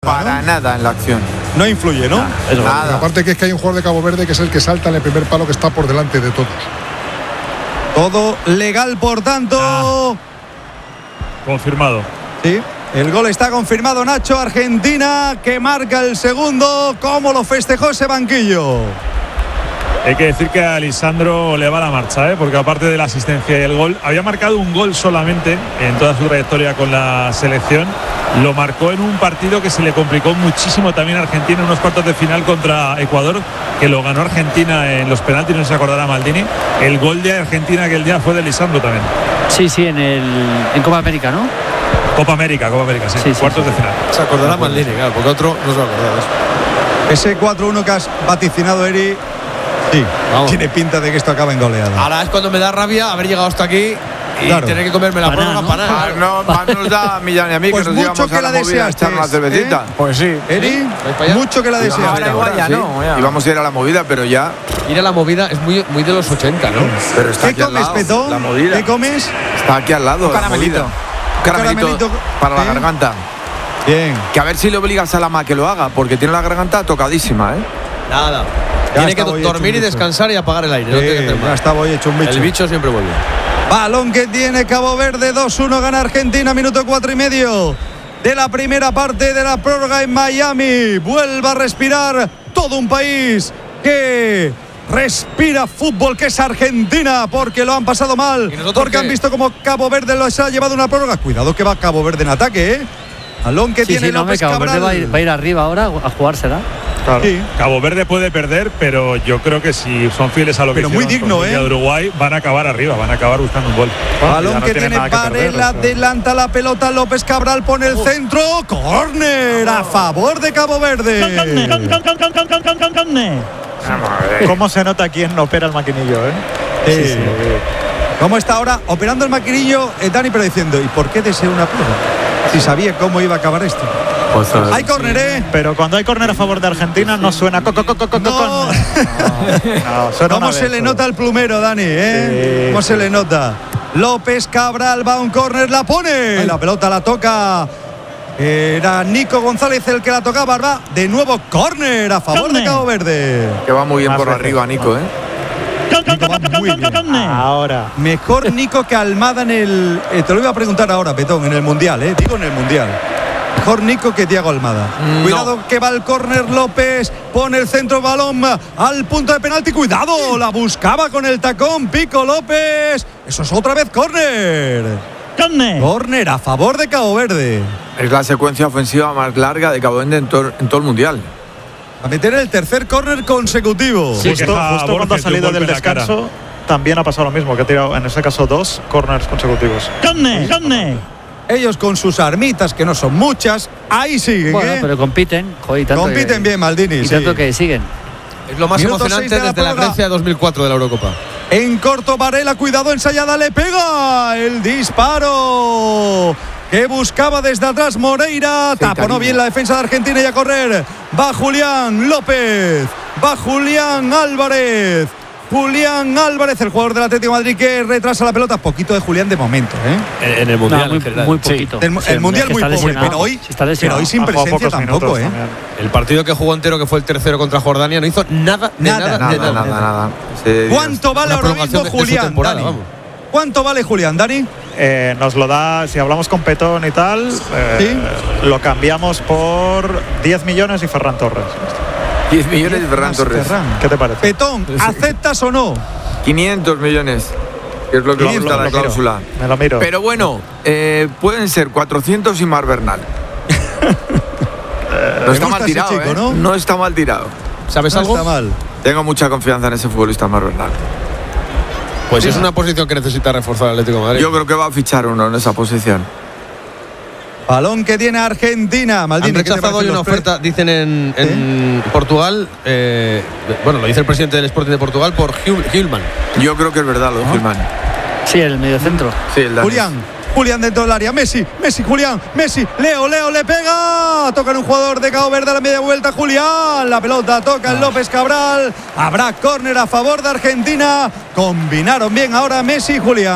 para nada en la acción. No influye, ¿no? Nada. Aparte que es que hay un jugador de Cabo Verde que es el que salta en el primer palo, que está por delante de todos. Todo legal, por tanto. Confirmado. Sí, el gol está confirmado, Nacho. Argentina que marca el segundo. ¿Cómo lo festejó ese banquillo? Hay que decir que a Lisandro le va la marcha, porque aparte de la asistencia y el gol, había marcado un gol solamente en toda su trayectoria con la selección. Lo marcó en un partido que se le complicó muchísimo también a Argentina en unos cuartos de final contra Ecuador, que lo ganó Argentina en los penaltis, no se acordará Maldini. El gol de Argentina aquel día fue de Lisandro también. Sí, en Copa América, ¿no? Copa América, sí, cuartos de final. Se acordará Maldini, claro, porque otro no se va a acordar de eso. Ese 4-1 que has vaticinado, Eri. Sí, vamos. Tiene pinta de que esto acaba en goleada. Ahora es cuando me da rabia haber llegado hasta aquí y tener que comerme la prórroga para nada. No, más nos da a Millán y a mí, pues que nos mucho llevamos que a la movida a echar una cervecita. Pues sí. Eri, mucho que la deseaste. Y vamos a ir a la movida, pero ya. Ir a la movida es muy de los 80, ¿no? Pero está ¿Qué comes, Petón? La movida. ¿Qué comes? Está aquí al lado. Un caramelito. Un caramelito para la garganta. Bien. Que a ver si le obligas a Lama que lo haga, porque tiene la garganta tocadísima, Nada. Tiene que dormir y descansar y apagar el aire. No tiene que hacer más. Ya estaba hoy hecho un bicho. El bicho siempre vuelve. Balón que tiene Cabo Verde, 2-1 gana Argentina, minuto 4,5 de la primera parte de la prórroga en Miami. Vuelva a respirar todo un país que respira fútbol, que es Argentina, porque lo han pasado mal, porque han visto como Cabo Verde los ha llevado una prórroga. Cuidado que va Cabo Verde en ataque, Balón que tiene López Cabo Cabral. Verde va a ir arriba ahora a jugársela. Claro. Sí. Cabo Verde puede perder, pero yo creo que si son fieles a lo que pero muy digno, de Uruguay, van a acabar arriba, van a acabar buscando un gol. Balón que tiene Varela, adelanta la pelota, López Cabral pone el centro, córner a favor de Cabo Verde. ¿Cómo se nota quién opera el maquinillo, Sí. ¿Cómo está ahora operando el maquinillo, Dani, pero diciendo, ¿y por qué desea una prórroga? Si sabía cómo iba a acabar esto. Pues, hay córner, Pero cuando hay córner a favor de Argentina no suena No. suena ¿Cómo se le nota al plumero, Dani? Sí, ¿Cómo sí. se le nota? López Cabral va a un córner, la pone. La pelota la toca. Era Nico González el que la tocaba. Va de nuevo córner a favor de Cabo Verde. Que va muy bien por arriba, Nico, Nico va muy bien. Ahora. Mejor Nico que Almada en el. Te lo iba a preguntar ahora, Petón, en el Mundial, digo en el Mundial. Mejor Nico que Thiago Almada. Cuidado que va el córner, López pone el centro, balón al punto de penalti. Cuidado, la buscaba con el tacón Pico López. Eso es otra vez córner. Córner a favor de Cabo Verde. Es la secuencia ofensiva más larga de Cabo Verde en todo el mundial. A meter el tercer córner consecutivo. Sí, justo cuando ha salido del descanso también ha pasado lo mismo, que ha tirado en ese caso 2 corners consecutivos. Ellos con sus armitas, que no son muchas, ahí siguen. Bueno, pero compiten. Joder, compiten bien, Maldini. Y tanto que siguen. Es lo más Minuto emocionante 6 de desde la Grecia 2004 de la Eurocopa. En corto, Varela, cuidado, ensayada, le pega el disparo que buscaba desde atrás Moreira. Taponó bien la defensa de Argentina y a correr. Va Julián López, va Julián Álvarez. Julián Álvarez, el jugador del Atlético de Madrid, que retrasa la pelota. Poquito de Julián de momento, En el Mundial, muy poquito. El Mundial muy poco, pero hoy sin presencia tampoco, El partido que jugó entero, que fue el tercero contra Jordania, no hizo nada. Nada. ¿Cuánto vale ahora mismo Julián, Dani? ¿Cuánto vale Julián, Dani? Nos lo da, si hablamos con Petón y tal, lo cambiamos por 10 millones y Ferran Torres. 10 millones de Ferran Torres. ¿Qué te parece? Petón, ¿aceptas o no? 500 millones, que es lo que gusta la cláusula. Me lo miro. Pero bueno, pueden ser 400 y Mar Bernal. No está mal tirado, chico, ¿no? está mal tirado. ¿Sabes algo? No está mal. Tengo mucha confianza en ese futbolista Mar Bernal. Pues es una posición que necesita reforzar el Atlético de Madrid. Yo creo que va a fichar uno en esa posición. Balón que tiene Argentina. Maldini, han rechazado hoy una oferta, dicen en Portugal, lo dice el presidente del Sporting de Portugal, por Hillman. Yo creo que es verdad lo de Hillman. Sí, el mediocentro. Sí, el Julián dentro del área, Messi, Julián, Leo le pega, toca en un jugador de Cabo Verde a la media vuelta, Julián, la pelota toca en López Cabral, habrá córner a favor de Argentina, combinaron bien ahora Messi y Julián.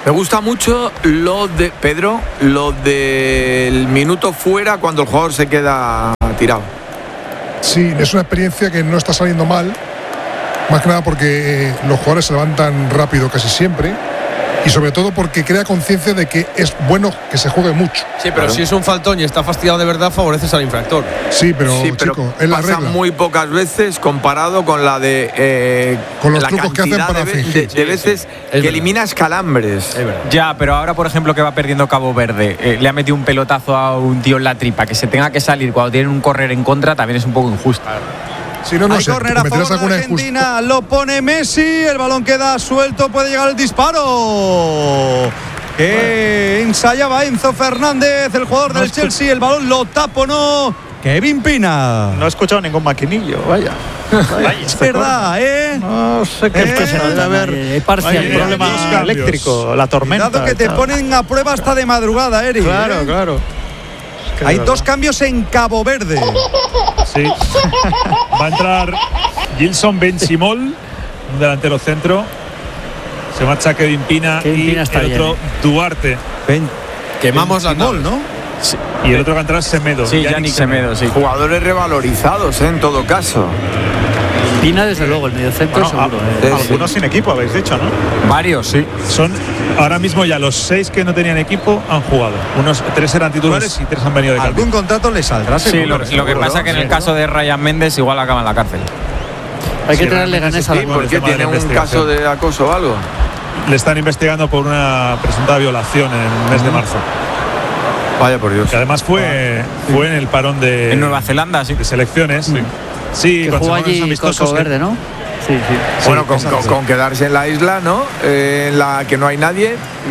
Me gusta mucho lo de Pedro, lo del minuto fuera cuando el jugador se queda tirado. Sí, es una experiencia que no está saliendo mal, más que nada porque los jugadores se levantan rápido casi siempre y sobre todo porque crea conciencia de que es bueno que se juegue mucho. Sí, pero si es un faltón y está fastidiado de verdad, favoreces al infractor. Sí, pero chico, es la pasa regla. muy pocas veces comparado con la de con los la trucos que hacen para fingir. de veces que eliminas calambres. Ya, pero ahora, por ejemplo, que va perdiendo Cabo Verde, le ha metido un pelotazo a un tío en la tripa, que se tenga que salir cuando tienen un correr en contra, también es un poco injusto. Si no, no hay sé, córner a favor de Argentina, lo pone Messi, el balón queda suelto, puede llegar el disparo. Que ensayaba Enzo Fernández, el jugador del Chelsea, el balón lo taponó Kevin Pina. No he escuchado ningún maquinillo, vaya. Es verdad, ¿eh? No sé qué a ver. parcial. Hay problema eléctrico, la tormenta. Cuidado que te ponen a prueba hasta de madrugada, Eric. Claro, claro. Hay dos cambios en Cabo Verde. Sí. Va a entrar Gilson Benchimol, un delantero centro. Se marcha Kevin Pina y el otro Duarte. Quemamos la Benchimol, ¿no? Sí. Y el otro que va a entrar es Semedo. Sí, Yannick Semedo, sí. Jugadores revalorizados, en todo caso. Pina, desde luego, el mediocentro seguro. Algunos sin equipo, habéis dicho, ¿no? Varios, sí. Son ahora mismo ya los 6 que no tenían equipo han jugado. 3 eran titulares y 3 han venido de cambio. Algún contrato le saldrá. Sí, lo que pasa es que en el caso de Ryan Méndez igual acaba en la cárcel. Hay que traerle ganas a la porque tiene un caso de acoso o algo. Le están investigando por una presunta violación en el mes de marzo. Vaya por Dios. Que además fue en el parón de en Nueva Zelanda, sí. De selecciones. Sí, que jugó allí con Cabo Verde, ¿no? Sí, sí. Bueno, con quedarse en la isla, ¿no? En la que no hay nadie.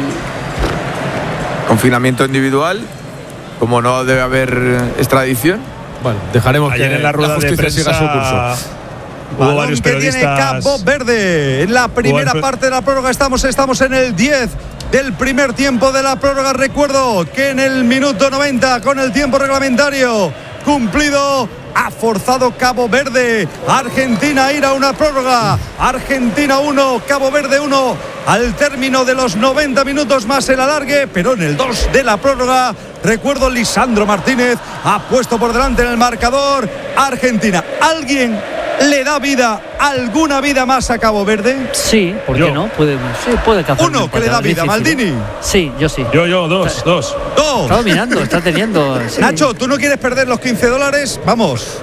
Confinamiento individual. Como no debe haber extradición. Bueno, dejaremos ayer que en la rueda de prensa siga su curso. Hubo varios periodistas. Tiene Cabo Verde en la primera parte de la prórroga. Estamos en el 10 del primer tiempo de la prórroga. Recuerdo que en el minuto 90, con el tiempo reglamentario cumplido, ha forzado Cabo Verde. Argentina a ir a una prórroga. Argentina 1, Cabo Verde 1 al término de los 90 minutos más el alargue, pero en el 2 de la prórroga, recuerdo, Lisandro Martínez ha puesto por delante en el marcador Argentina. ¿Alguien le da vida, alguna vida más a Cabo Verde? Sí, ¿por qué no? Puede cazar. Uno que le da vida, Maldini. Sí, yo sí. Yo, dos. Está dominando, está teniendo. Sí. Nacho, ¿tú no quieres perder los $15? Vamos.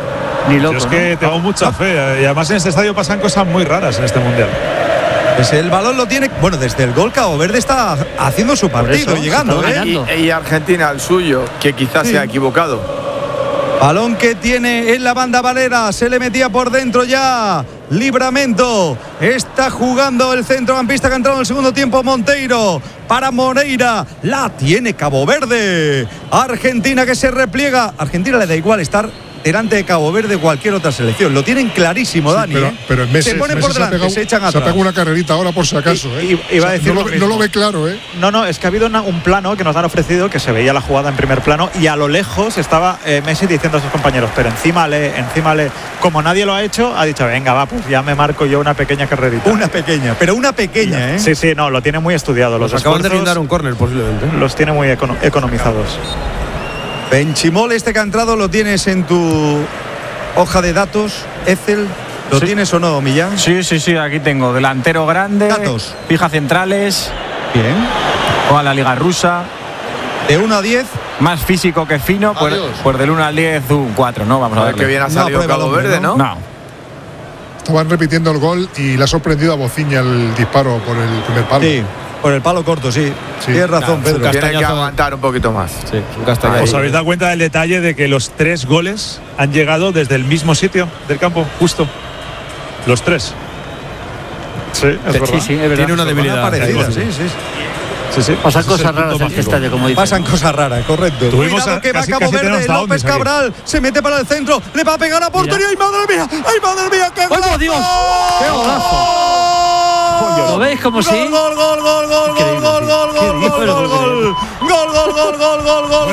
Ni loco. Yo es que tengo mucha fe. Y además en este estadio pasan cosas muy raras en este mundial. Pues el balón lo tiene. Bueno, desde el gol Cabo Verde está haciendo su partido, eso, llegando. Y Argentina al suyo, que quizás se ha equivocado. Balón que tiene en la banda Valera, se le metía por dentro ya. Libramento, está jugando el centrocampista que ha entrado en el segundo tiempo, Monteiro. Para Moreira, la tiene Cabo Verde. Argentina que se repliega. Argentina le da igual estar delante de Cabo Verde cualquier otra selección. Lo tienen clarísimo, Dani. Pero en Messi, se ponen por delante, se echan atrás. Se ha pegado una carrerita ahora por si acaso. Iba a decir no lo ve claro, ¿eh? No, es que ha habido un plano que nos han ofrecido que se veía la jugada en primer plano y a lo lejos estaba Messi diciendo a sus compañeros, pero encima le, como nadie lo ha hecho, ha dicho, venga, va, pues ya me marco yo una pequeña carrerita. Una pequeña, ¿eh? Sí, no, lo tiene muy estudiado. Los acaban de brindar un córner posiblemente. Los tiene muy economizados. Benchimol, este que ha entrado, lo tienes en tu hoja de datos, Excel. ¿Lo tienes o no, Millán? Sí, aquí tengo delantero grande, datos. Fija centrales. Bien. Juega la Liga Rusa. De 1 a 10. Más físico que fino, pues del 1 al 10 un 4, ¿no? Vamos a ver qué bien ha salido Cabo Verde, ¿no? No. Estaban repitiendo el gol y le ha sorprendido a Bociña el disparo por el primer palo. Sí, por el palo corto, sí. Tienes razón, Pedro. Tiene que aguantar un poquito más. Sí, un castañazo. ¿Os habéis dado cuenta del detalle de que los 3 goles han llegado desde el mismo sitio del campo? Justo. Los 3. Sí, es verdad. Sí, es verdad. Tiene una debilidad. Parecida, sí. Pasan cosas raras en este estadio, como dicen. Pasan cosas raras, correcto. Tuvimos Cuidado que va casi Cabo Verde, tenemos a López Omis aquí. Cabral, se mete para el centro, le va a pegar a portería. ¡Ay, madre mía! ¡Qué golazo! Dios! ¡Qué golazo! ¿Lo veis como si? Gol.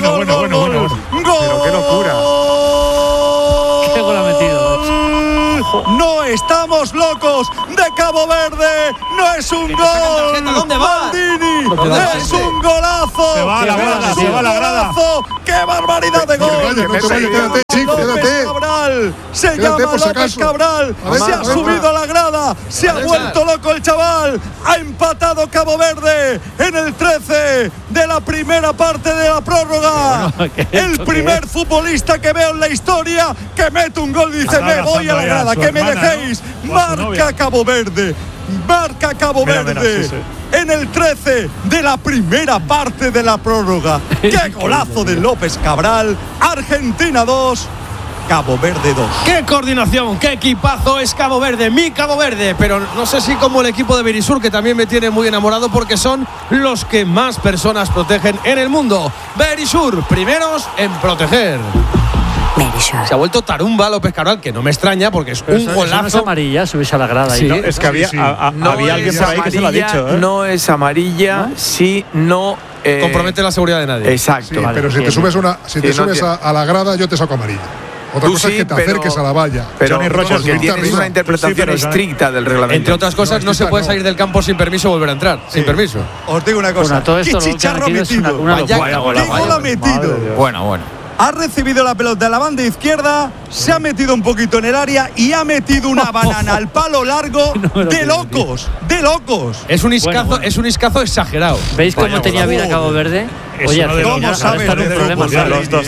Bueno. Pero qué locura. ¿Qué gol ha metido? No estamos locos de Cabo Verde. No es un gol. ¿Dónde va? Maldini. Es un golazo. Se va a la grada, se va a la grada. ¡Qué barbaridad de gol! Quédate, chico, López quédate. Cabral. Se Quédate, llama por si López acaso. Cabral. A ver, Se ha subido a la grada. Se ha vuelto loco el chaval. Ha empatado Cabo Verde en el 13 de la primera parte de la prórroga. El primer futbolista que veo en la historia que mete un gol y dice: me voy a la grada, que me dejéis. Marca Cabo Verde. Marca Cabo Verde. Sí. En el 13 de la primera parte de la prórroga. ¡Qué golazo de López Cabral! Argentina 2, Cabo Verde 2. ¡Qué coordinación! ¡Qué equipazo es Cabo Verde! Mi Cabo Verde. Pero no sé si como el equipo de Berisur, que también me tiene muy enamorado porque son los que más personas protegen en el mundo. Berisur, primeros en proteger. Se ha vuelto tarumba López Cabral, que no me extraña porque es un golazo. No es amarilla, subirse a la grada. Sí. Y no, Es que había, No había alguien es por ahí que se lo ha dicho. No es amarilla, si no compromete la seguridad de nadie. Exacto. Sí, pero si te subes, a la grada, yo te saco amarilla. Otra Tú cosa sí, es que te pero- acerques a la valla. Pero Johnny Rogers porque no. tienes Arriba. una interpretación Sí, pero estricta del reglamento. Entre otras cosas, no se estricta puede no. salir del campo sin permiso y volver a entrar. Sin permiso. Os digo una cosa. Bueno, todo esto ¡Qué lo que chicharro ha metido es una metido! locura. ¡Qué gol ha metido! Bueno. Ha recibido la pelota en la banda izquierda, se ha metido un poquito en el área y ha metido una banana al palo largo de locos, de locos. Es un iscazo, Bueno. es un iscazo exagerado. ¿Veis cómo Vaya tenía golazo. vida Cabo Verde? Es Oye, uno de los Argentina ¿Cómo ahora sabes está en de un problema fútbol? serio. Los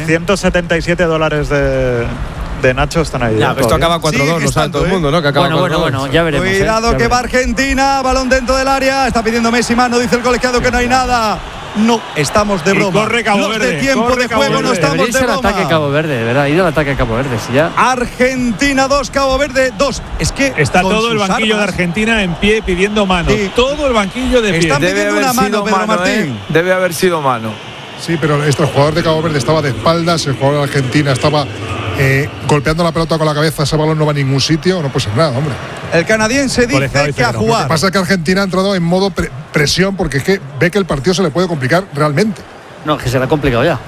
$277 de Nacho están ahí. Ya, esto acaba 4-2, Sigue lo sabe estando, todo el mundo, ¿no? Que acaba Bueno, 4-2. ya veremos. Cuidado ya que va veremos. Argentina, balón dentro del área, está pidiendo Messi mano, dice el colegiado que no hay nada. No, estamos de Y broma. corre Cabo Los Verde, de tiempo corre de Cabo juego no Verde. estamos Debería de ser broma. ataque Cabo Verde, de verdad. Ha ido el ataque a Cabo Verde. Si ya Argentina 2, Cabo Verde 2. Es que Está con todo el sus banquillo de armas Argentina en pie pidiendo mano. Sí. Todo el banquillo de pie. Están pidiendo una mano, Pedro Martín. Debe haber sido mano. Sí, pero el jugador de Cabo Verde estaba de espaldas, el jugador de Argentina estaba golpeando la pelota con la cabeza, ese balón no va a ningún sitio, no puede ser nada, hombre. El canadiense Colegiado dice dice que a que no. Lo que jugar. pasa es que Argentina ha entrado en modo presión porque es que ve que el partido se le puede complicar realmente. no, que se le ha complicado ya.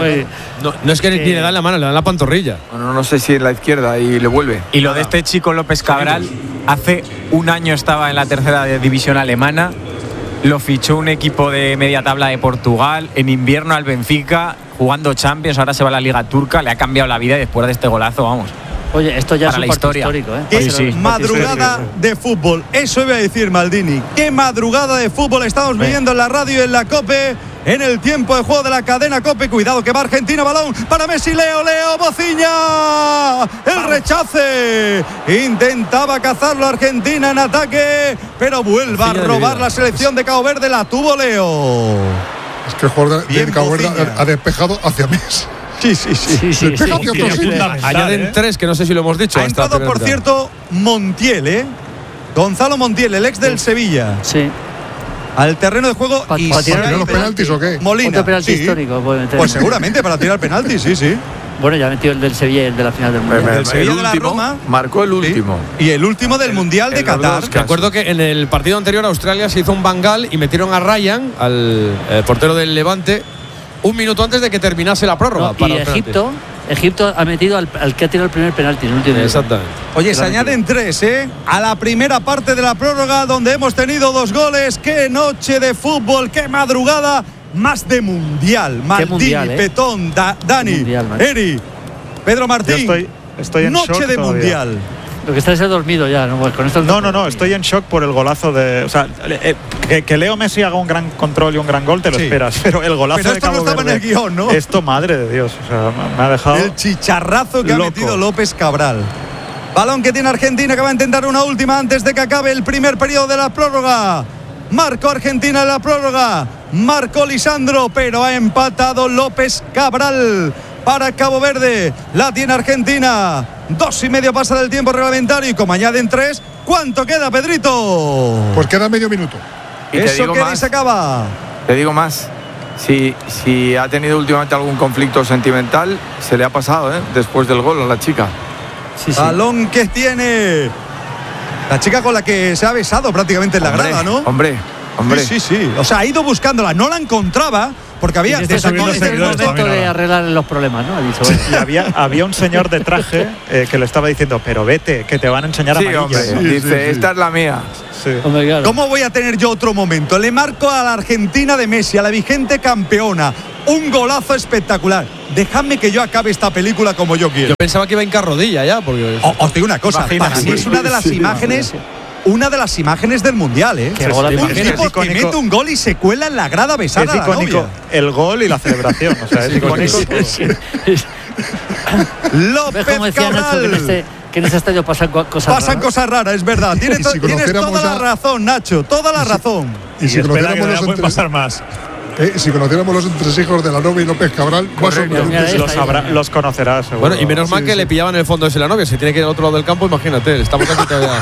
No es que ni le dan la mano, le dan la pantorrilla. Bueno, no sé si en la izquierda y le vuelve. Y lo de este chico López Cabral, hace un año estaba en la tercera división alemana, lo fichó un equipo de media tabla de Portugal, en invierno al Benfica, jugando Champions, ahora se va a la Liga Turca, le ha cambiado la vida y después de este golazo, vamos. Oye, esto ya Para es la un partido historia. histórico, ¿eh? Qué Sí, sí. madrugada de fútbol. Eso iba a decir Maldini. Qué madrugada de fútbol estamos viviendo en la radio y en la COPE. En el tiempo de juego de la cadena COPE. Cuidado que va Argentina, balón para Messi, Leo, Bociña. El rechace. Intentaba cazarlo Argentina en ataque, pero vuelve a Bociña de robar vida. la selección de Cabo Verde. La tuvo Leo. Es que el jugador Bien, de Cabo Verde Bociña. ha despejado hacia Messi. Sí, sí, sí. Sí, sí, Despeja sí. hacia otro sitio. Añaden 3, que no sé si lo hemos dicho. Ha hasta entrado, la por primera cierto, Montiel, ¿eh? Gonzalo Montiel, el ex del Sevilla. Sí. Al terreno de juego Pa- y pa si tirar hay los penaltis o qué? Molina. Otro penalti sí. histórico puede meter. Pues seguramente para tirar penaltis, sí, sí. Bueno, ya ha metido el del Sevilla y el de la final del Mundial. El Sevilla de la Roma. Marcó el último. Y el último del Mundial de En los Qatar. dos Me acuerdo que en el partido anterior a Australia se hizo un bangal y metieron a Ryan, al portero del Levante, un minuto antes de que terminase la prórroga. No, para y los penaltis. Egipto ha metido al que ha tirado el primer penalti en el último minuto. Exactamente. Oye, se Claro que añaden 3, ¿eh? A la primera parte de la prórroga donde hemos tenido 2 goles. ¡Qué noche de fútbol! ¡Qué madrugada! Más de Mundial. Maldini, mundial, ¿eh? Petón, Dani, Mundial, macho. Eri, Pedro Yo Martín. estoy en noche shock de todavía. Mundial. Lo que está es dormido ya, ¿no? Pues con esto No, estoy en shock por el golazo de. O sea, que Leo Messi haga un gran control y un gran gol, te lo Sí. esperas. Pero el golazo Pero de esto no Cabo estaba en Verde, el guión, ¿no? Esto, madre de Dios. O sea, me ha dejado. El chicharrazo que ha loco. metido López Cabral. Balón que tiene Argentina, que va a intentar una última antes de que acabe el primer periodo de la prórroga. Marcó Argentina en la prórroga. Marcó Lisandro, pero ha empatado López Cabral para Cabo Verde. La tiene Argentina. 2:30 pasa del tiempo reglamentario y como añaden 3, ¿cuánto queda, Pedrito? Pues queda medio minuto. Y te Eso digo queda y más. se acaba. Te digo más. Si ha tenido últimamente algún conflicto sentimental, se le ha pasado, ¿eh? Después del gol a la chica. Sí, sí. Balón que tiene la chica con la que se ha besado prácticamente en la Hombre, grada, ¿no? Hombre. Sí, sí, sí. O sea, ha ido buscándola, no la encontraba porque había Este es el momento de arreglar los problemas, ¿no? Ha dicho, bueno. Y había un señor de traje que le estaba diciendo, pero vete, que te van a enseñar Sí, amarilla. hombre, dice, esta es la mía. Sí. Hombre, claro. ¿Cómo voy a tener yo otro momento? Le marco a la Argentina de Messi, a la vigente campeona. Un golazo espectacular. Dejadme que yo acabe esta película como yo quiero. Yo pensaba que iba a hincar rodilla ya, porque. Os digo una cosa, para mí es una de las imágenes. Una de las imágenes del Mundial, ¿eh? Qué gol, Un es tipo que mete un gol y se cuela en la grada a besar Es a la icónico novia. el gol y la celebración. O sea, es icónico. ¿Ves López cómo decía Nacho Cabral. que en ese estadio pasan cosas Pasan raras? cosas raras, es verdad. Tienes, Y si tienes conociéramos toda la ya- razón, Nacho, toda la razón. Y si espera que conociéramos no pueden pasar más. si conociéramos los entresijos de la novia y López Cabral, más o menos. Mira, Los conocerás, seguro. Bueno, y menos mal que le pillaban en el fondo de la novia. Si tiene que ir al otro lado del campo, imagínate. Estamos aquí todavía.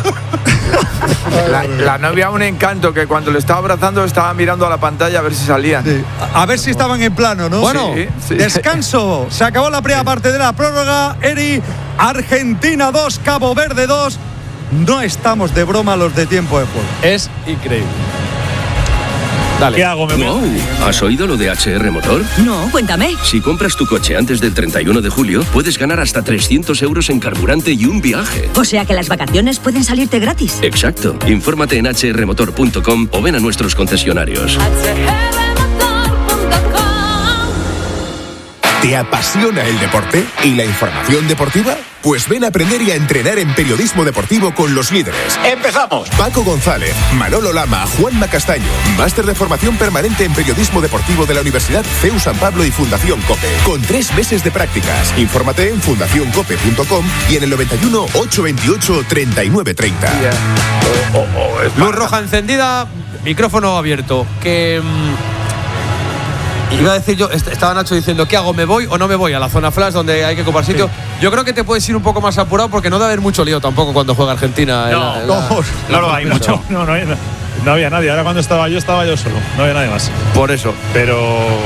La novia, un encanto, que cuando le estaba abrazando estaba mirando a la pantalla a ver si salían. Sí. A ver si estaban en plano, ¿no? Bueno, sí. Descanso. Se acabó la primera parte de la prórroga. Eri, Argentina 2, Cabo Verde 2. No estamos de broma los de tiempo de juego. Es increíble. Dale. ¿Qué hago? Wow, ¿has oído lo de HR Motor? No, cuéntame. Si compras tu coche antes del 31 de julio, puedes ganar hasta 300 euros en carburante y un viaje. O sea que las vacaciones pueden salirte gratis. Exacto. Infórmate en hrmotor.com o ven a nuestros concesionarios. ¿Te apasiona el deporte y la información deportiva? Pues ven a aprender y a entrenar en periodismo deportivo con los líderes. ¡Empezamos! Paco González, Manolo Lama, Juanma Castaño. Máster de formación permanente en periodismo deportivo de la Universidad CEU San Pablo y Fundación COPE. Con 3 meses de prácticas. Infórmate en fundacioncope.com y en el 91 828 3930. Luz roja encendida, micrófono abierto. Que. Iba a decir yo, estaba Nacho diciendo, ¿qué hago? ¿Me voy o no me voy a la zona flash donde hay que ocupar sitio? Yo creo que te puedes ir un poco más apurado porque no debe haber mucho lío tampoco cuando juega Argentina. No lo hay mucho. No había nadie. Ahora cuando estaba yo solo. No había nadie más. Por eso. Pero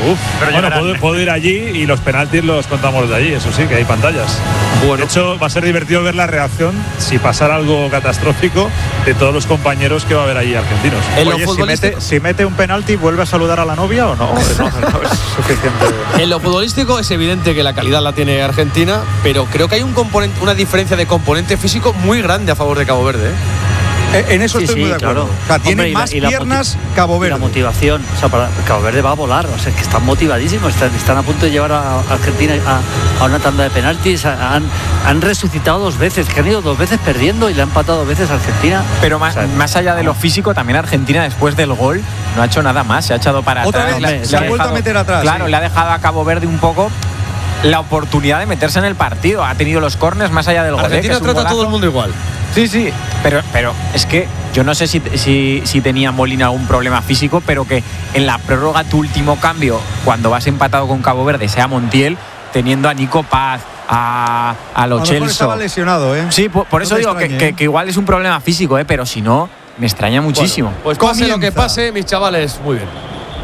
puedo ir allí y los penaltis los contamos de allí. Eso sí, que hay pantallas. Bueno. De hecho, va a ser divertido ver la reacción, si pasara algo catastrófico, de todos los compañeros que va a haber allí argentinos. Oye, si mete un penalti, ¿vuelve a saludar a la novia o no? No es suficiente. En lo futbolístico es evidente que la calidad la tiene Argentina, pero creo que hay una diferencia de componente físico muy grande a favor de Cabo Verde. En eso estoy muy de acuerdo. Claro. O sea, tiene Hombre, más piernas Cabo Verde. La motivación, o sea, Cabo Verde va a volar, o sea, que están motivadísimos, están a punto de llevar a Argentina a una tanda de penaltis, han resucitado 2 veces, que han ido 2 veces perdiendo y le han empatado 2 veces a Argentina. Pero más allá de lo físico, también Argentina después del gol no ha hecho nada más, se ha echado para Otra atrás. vez, se ha vuelto a meter atrás. Claro, sí. le ha dejado a Cabo Verde un poco la oportunidad de meterse en el partido. Ha tenido los córners más allá del gol. Argentina trata a todo el mundo igual. Sí, pero es que yo no sé si tenía Molina algún problema físico, pero que en la prórroga tu último cambio, cuando vas empatado con Cabo Verde, sea Montiel, teniendo a Nico Paz, a Lo Celso. Estaba lesionado, ¿eh? Sí, por eso digo que igual es un problema físico, pero si no, me extraña muchísimo. Bueno, pues pase lo que pase, mis chavales, muy bien.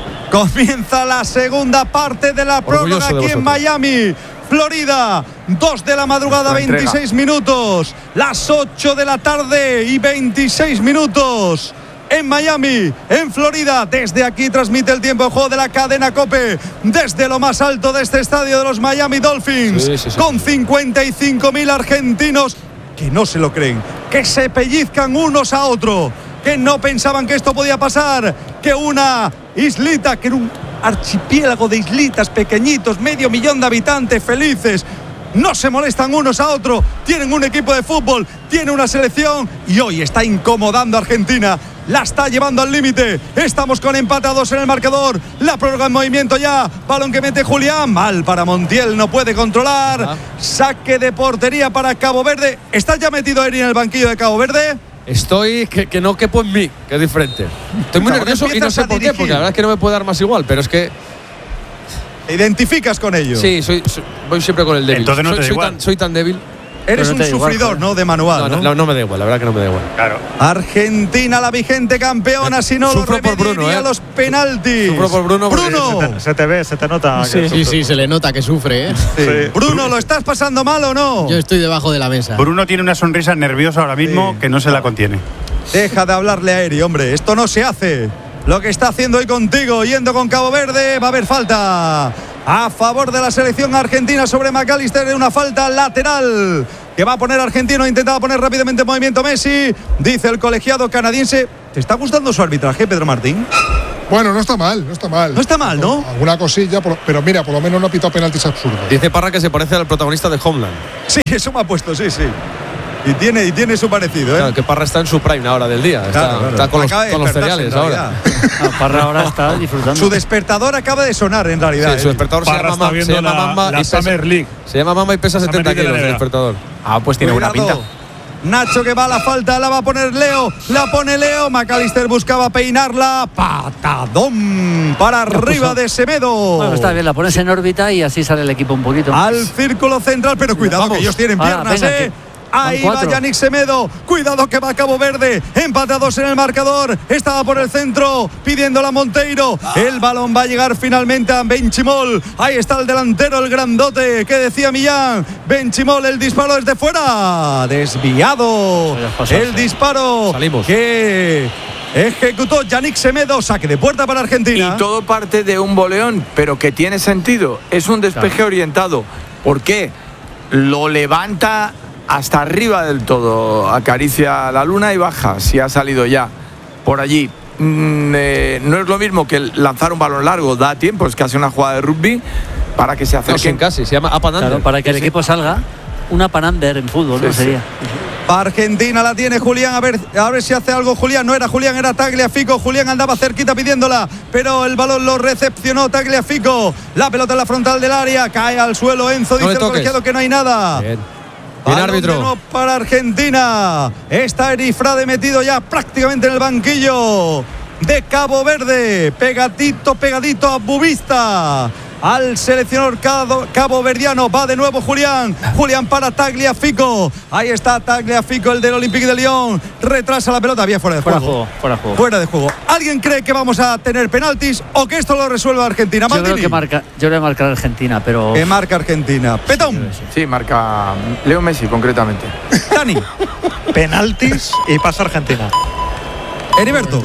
Comienza la segunda parte de la prórroga aquí en Miami, Florida. 2 de la madrugada, 26 minutos. Las 8 de la tarde y 26 minutos. En Miami, en Florida. Desde aquí transmite el tiempo de juego de la cadena COPE. Desde lo más alto de este estadio de los Miami Dolphins. Sí. Con 55.000 argentinos que no se lo creen, que se pellizcan unos a otros, que no pensaban que esto podía pasar, que una islita, que era un archipiélago de islitas pequeñitos, 500.000 de habitantes felices, no se molestan unos a otros, tienen un equipo de fútbol, tienen una selección y hoy está incomodando a Argentina, la está llevando al límite. Estamos con empate a 2 en el marcador, la prórroga en movimiento ya, balón que mete Julián, mal para Montiel, no puede controlar, saque de portería para Cabo Verde. ¿Estás ya metido Eri en el banquillo de Cabo Verde? Estoy que no quepo en mí, que es diferente. Estoy muy nervioso y no sé por qué, porque la verdad es que no me puede dar más igual, pero es que... ¿Te identificas con ello? Sí, voy siempre con el débil. Entonces no te da igual. Soy tan débil. Eres un sufridor, ¿no? De manual, no me da igual, la verdad que no me da igual. Claro. Argentina, la vigente campeona, si no lo remediaría los penaltis. Sufro por Bruno. Bruno. Se te ve, se te nota. Sí, se le nota que sufre, ¿eh? Sí. Bruno, ¿lo estás pasando mal o no? Yo estoy debajo de la mesa. Bruno tiene una sonrisa nerviosa ahora mismo que no se la contiene. Deja de hablarle a Eri, hombre. Esto no se hace. lo que está haciendo hoy contigo, yendo con Cabo Verde. Va a haber falta a favor de la selección argentina sobre McAllister, una falta lateral que va a poner argentino. Intentaba poner rápidamente en movimiento Messi. Dice el colegiado canadiense. ¿Te está gustando su arbitraje, Pedro Martín? Bueno, no está mal, no está mal. No está mal, ¿no? Alguna cosilla, pero mira, por lo menos no ha pitado penaltis absurdos. Dice Parra que se parece al protagonista de Homeland. Sí, eso me ha puesto, sí. Y tiene su parecido, ¿eh? Claro, que Parra está en su prime ahora del día. Claro. Está con los cereales ahora. Parra ahora está disfrutando. Su despertador acaba de sonar, en realidad. Sí, su despertador se llama Mamba la Summer League. Se llama Mamba y pesa 70 kilos el despertador. Pues tiene buena pinta. Nacho que va a la falta, la va a poner Leo, la pone Leo. McAllister buscaba peinarla. Patadón para arriba de Semedo. Bueno, está bien, la pones en órbita y así sale el equipo un poquito. Al círculo central, pero cuidado que ellos tienen piernas, Ahí va Yannick Semedo. Cuidado que va Cabo Verde. Empatados en el marcador. Estaba por el centro pidiéndola a Monteiro. El balón va a llegar finalmente a Benchimol. Ahí está el delantero, el grandote que decía Millán. Benchimol, el disparo desde fuera. Desviado. El disparo. Salimos. Que ejecutó Yannick Semedo. Saque de puerta para Argentina. Y todo parte de un boleón, pero que tiene sentido. Es un despeje orientado. ¿Por qué? Lo levanta hasta arriba del todo, acaricia la luna y baja, si ha salido ya por allí. No es lo mismo que lanzar un balón largo, da tiempo, es casi una jugada de rugby para que se acerquen. Casi, se llama up and under. Claro, para que el equipo salga, una up and under en fútbol, ¿no? Sería. Argentina la tiene Julián, a ver si hace algo Julián. No era Julián, era Tagliafico. Julián andaba cerquita pidiéndola, pero el balón lo recepcionó Tagliafico. La pelota en la frontal del área, cae al suelo Enzo, dice el colegiado que no hay nada. Bien, árbitro. Para Argentina. Está Erifrade metido ya prácticamente en el banquillo de Cabo Verde. Pegadito a Bubista. Al seleccionador caboverdiano. Va de nuevo Julián para Tagliafico. Ahí está Tagliafico, el del Olympique de Lyon. Retrasa la pelota. Había fuera de juego. Fuera de juego. ¿Alguien cree que vamos a tener penaltis o que esto lo resuelva Argentina? Yo creo que marca Argentina, pero... Que marca Argentina. Petón. Sí, marca Leo Messi concretamente. Dani. Penaltis y pasa Argentina. Heriberto.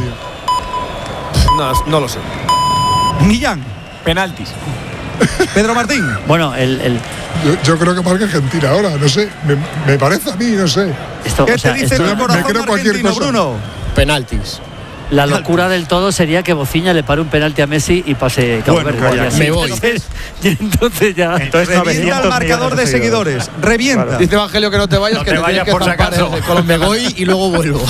No lo sé. Millán. Penaltis. Pedro Martín. Bueno, yo creo que marca Argentina ahora, no sé. Me parece a mí, no sé. ¿Qué te dice el corazón me creo cualquier cosa. Bruno? Penaltis. La locura del todo sería que Bociña le pare un penalti a Messi y pase Cabo Verde. Me voy. Entonces ya. Revienta el marcador de seguidores. Revienta. Claro. Dice Evangelio que no te vayas, que te vayas por si acaso. Me voy y luego vuelvo.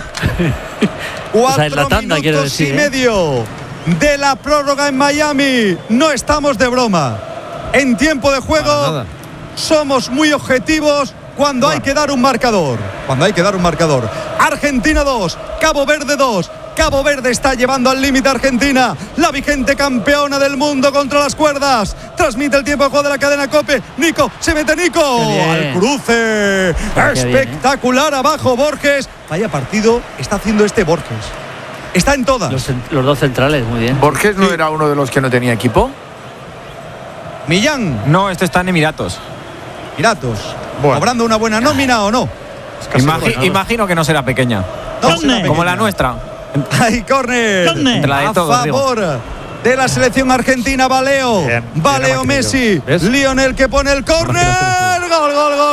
4 minutos y medio de la prórroga en Miami. No estamos de broma. En tiempo de juego somos muy objetivos cuando hay que dar un marcador. Argentina 2, Cabo Verde 2. Cabo Verde está llevando al límite a Argentina, la vigente campeona del mundo, contra las cuerdas. Transmite el tiempo de juego de la cadena COPE. Nico, se mete Nico al cruce. Espectacular abajo Borges. Vaya partido está haciendo Borges. Está en todas. Los dos centrales, muy bien. ¿Borges no era uno de los que no tenía equipo? Millán. No, está en Emiratos. Cobrando una buena nómina o no. Imagino que no será pequeña. Como la nuestra. Hay córner a favor de la selección argentina. Valeo Messi. Lionel que pone el córner. Gol.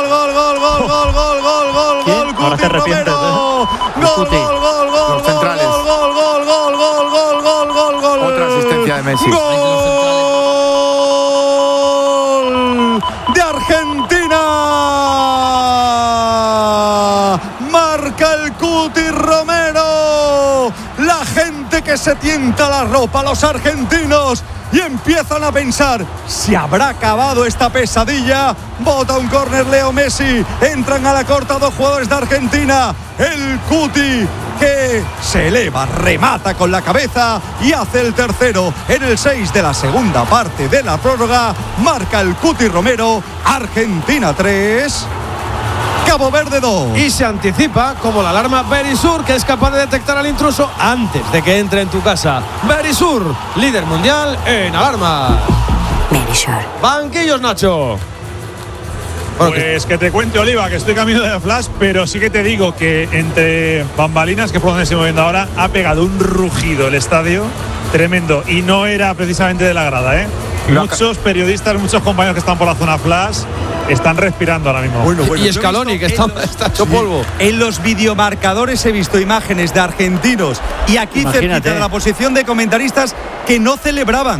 Cuti Romero. Gol. Los centrales. Gol. Otra asistencia de Messi. Gol de Argentina. Marca el Cuti Romero. La gente que se tienta la ropa, los argentinos, y empiezan a pensar: ¿se habrá acabado esta pesadilla? Bota un córner Leo Messi. Entran a la corta dos jugadores de Argentina. El Cuti, que se eleva, remata con la cabeza y hace el tercero en el 6 de la segunda parte de la prórroga. Marca el Cuti Romero. Argentina 3, Cabo Verde 2. Y se anticipa como la alarma Berisur, que es capaz de detectar al intruso antes de que entre en tu casa. Berisur, líder mundial en alarma. Berisur. Banquillos, Nacho. Pues que te cuente, Oliva, que estoy camino de flash, pero sí que te digo que entre bambalinas, que es por donde estoy moviendo ahora, ha pegado un rugido el estadio tremendo y no era precisamente de la grada, ¿eh? Muchos periodistas, muchos compañeros que están por la zona flash están respirando ahora mismo. Y Scaloni, que está hecho polvo. En los videomarcadores he visto imágenes de argentinos y aquí cerquita de la posición de comentaristas que no celebraban,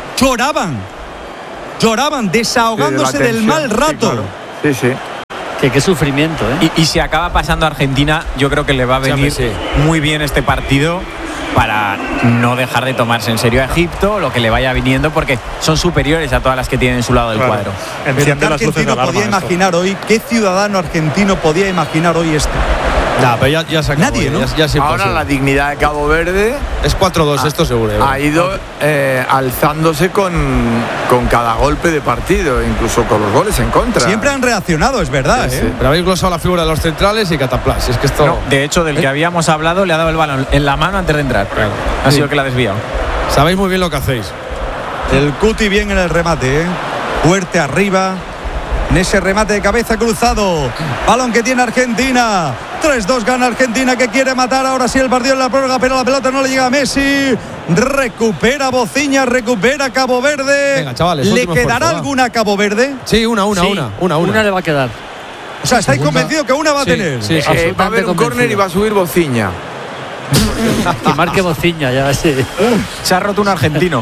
lloraban, desahogándose del mal rato. Sí. Qué sufrimiento, ¿eh? Y si acaba pasando Argentina, yo creo que le va a venir muy bien este partido para no dejar de tomarse en serio a Egipto, lo que le vaya viniendo, porque son superiores a todas las que tienen en su lado del cuadro. Pero ¿qué argentino podía imaginar hoy? ¿Qué ciudadano argentino podía imaginar hoy esto? Pero ya se acabó. Nadie, ¿no? Ya ahora la dignidad de Cabo Verde es 4-2, esto seguro. Ha ido alzándose con cada golpe de partido, incluso con los goles en contra. Siempre han reaccionado, es verdad. Sí. Pero habéis glosado la figura de los centrales y cataplas. Es que esto. No, de hecho, del que habíamos hablado, le ha dado el balón en la mano antes de entrar. Claro. Ha sido el que la ha desviado. Sabéis muy bien lo que hacéis. El Cuti bien en el remate, fuerte arriba. En ese remate de cabeza cruzado. Balón que tiene Argentina. 3-2 gana Argentina, que quiere matar ahora sí el partido en la prórroga, pero la pelota no le llega a Messi. Recupera Bociña, recupera Cabo Verde. Venga, chavales, ¿Le quedará alguna a Cabo Verde? Sí, una. Una le va a quedar. O sea, ¿estáis convencidos que una va a tener? Sí, va a haber un córner y va a subir Bociña. Que marque Bociña, ya sí. Se ha roto un argentino.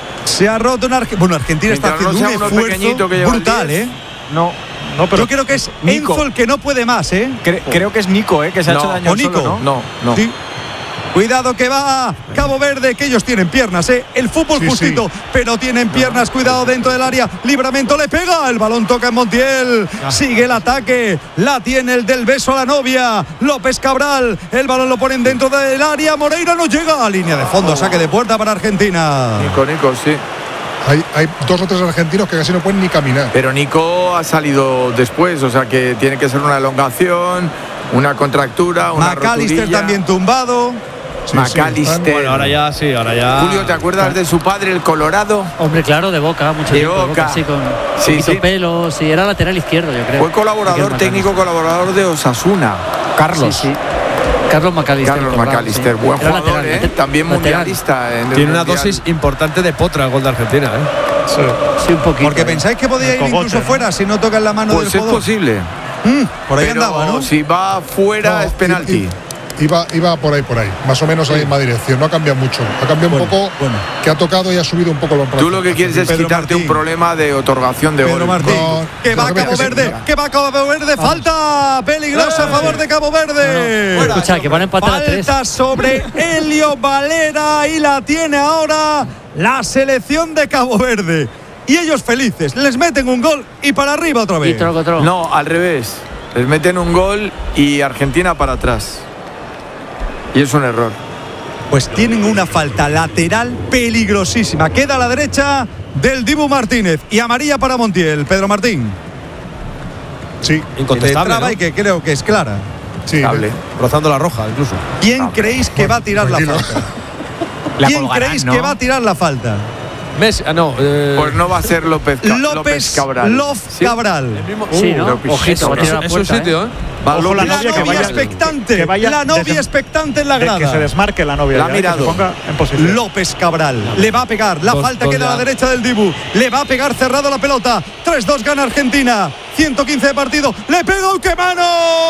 Bueno, Argentina está haciendo un esfuerzo brutal, ¿eh? No, pero yo creo que es Nico. Enzo el que no puede más, ¿eh? Creo que es Nico, que se ha hecho daño. ¿O Nico? Solo, ¿no? No. Sí. Cuidado que va Cabo Verde, que ellos tienen piernas, ¿eh? El fútbol justito, pero tienen piernas. Cuidado dentro del área. Libramento le pega. El balón toca en Montiel. Sigue el ataque. La tiene el del beso a la novia. López Cabral. El balón lo ponen dentro del área. Moreira no llega a línea de fondo. Saque de puerta para Argentina. Nico, sí. Hay 2 o 3 argentinos que casi no pueden ni caminar. Pero Nico ha salido después, o sea que tiene que ser una elongación, una contractura, una McAllister roturilla. también tumbado. McAllister. Bueno, ahora ya. Julio, ¿te acuerdas de su padre, el Colorado? Hombre, claro, de Boca, mucho tiempo. De Boca, sí, con poquito pelo. Sí, era lateral izquierdo, yo creo. Fue colaborador, técnico colaborador de Osasuna. Carlos. Sí. Carlos McAllister, buen jugador, lateral, también mundialista. Tiene una dosis importante de potra el gol de Argentina, ¿eh? Sí, un poquito. Porque pensáis que podía ir incluso fuera si no toca en la mano del jugador. Pues es posible. Por ahí pero andaba, ¿no? Si va fuera es penalti. Iba por ahí, más o menos ahí en misma dirección. No ha cambiado mucho. Ha cambiado un poco, que ha tocado y ha subido un poco los brazos. Tú lo que quieres es quitarte un problema de otorgación de gol. Martín, que va Cabo Verde, falta peligrosa a favor de Cabo Verde. Escucha, que van a empatar a 3. Falta sobre Helio Valera y la tiene ahora la selección de Cabo Verde. Y ellos felices, les meten un gol y para arriba otra vez. No, al revés. Les meten un gol y Argentina para atrás. Y es un error. Pues tienen una falta lateral peligrosísima. Queda a la derecha del Dibu Martínez y amarilla para Montiel. Pedro Martín. Sí, incontestable, ¿no? Y que creo que es clara. Sí, rozando la roja incluso. ¿Quién creéis que va a tirar la falta? ¿Quién creéis que va a tirar la falta? Messi, pues no va a ser López Cabral. Cabral. Sí, ¿no? Ojito, va a tirar la puerta, sitio, ¿eh? La novia expectante. La novia expectante en la grada. Que se desmarque la novia. La ha mirado. Que se ponga en posición. López Cabral le va a pegar. La falta queda a la derecha del Dibu. Le va a pegar cerrado la pelota. 3-2 gana Argentina. 115 de partido. Le pega un ¡qué mano!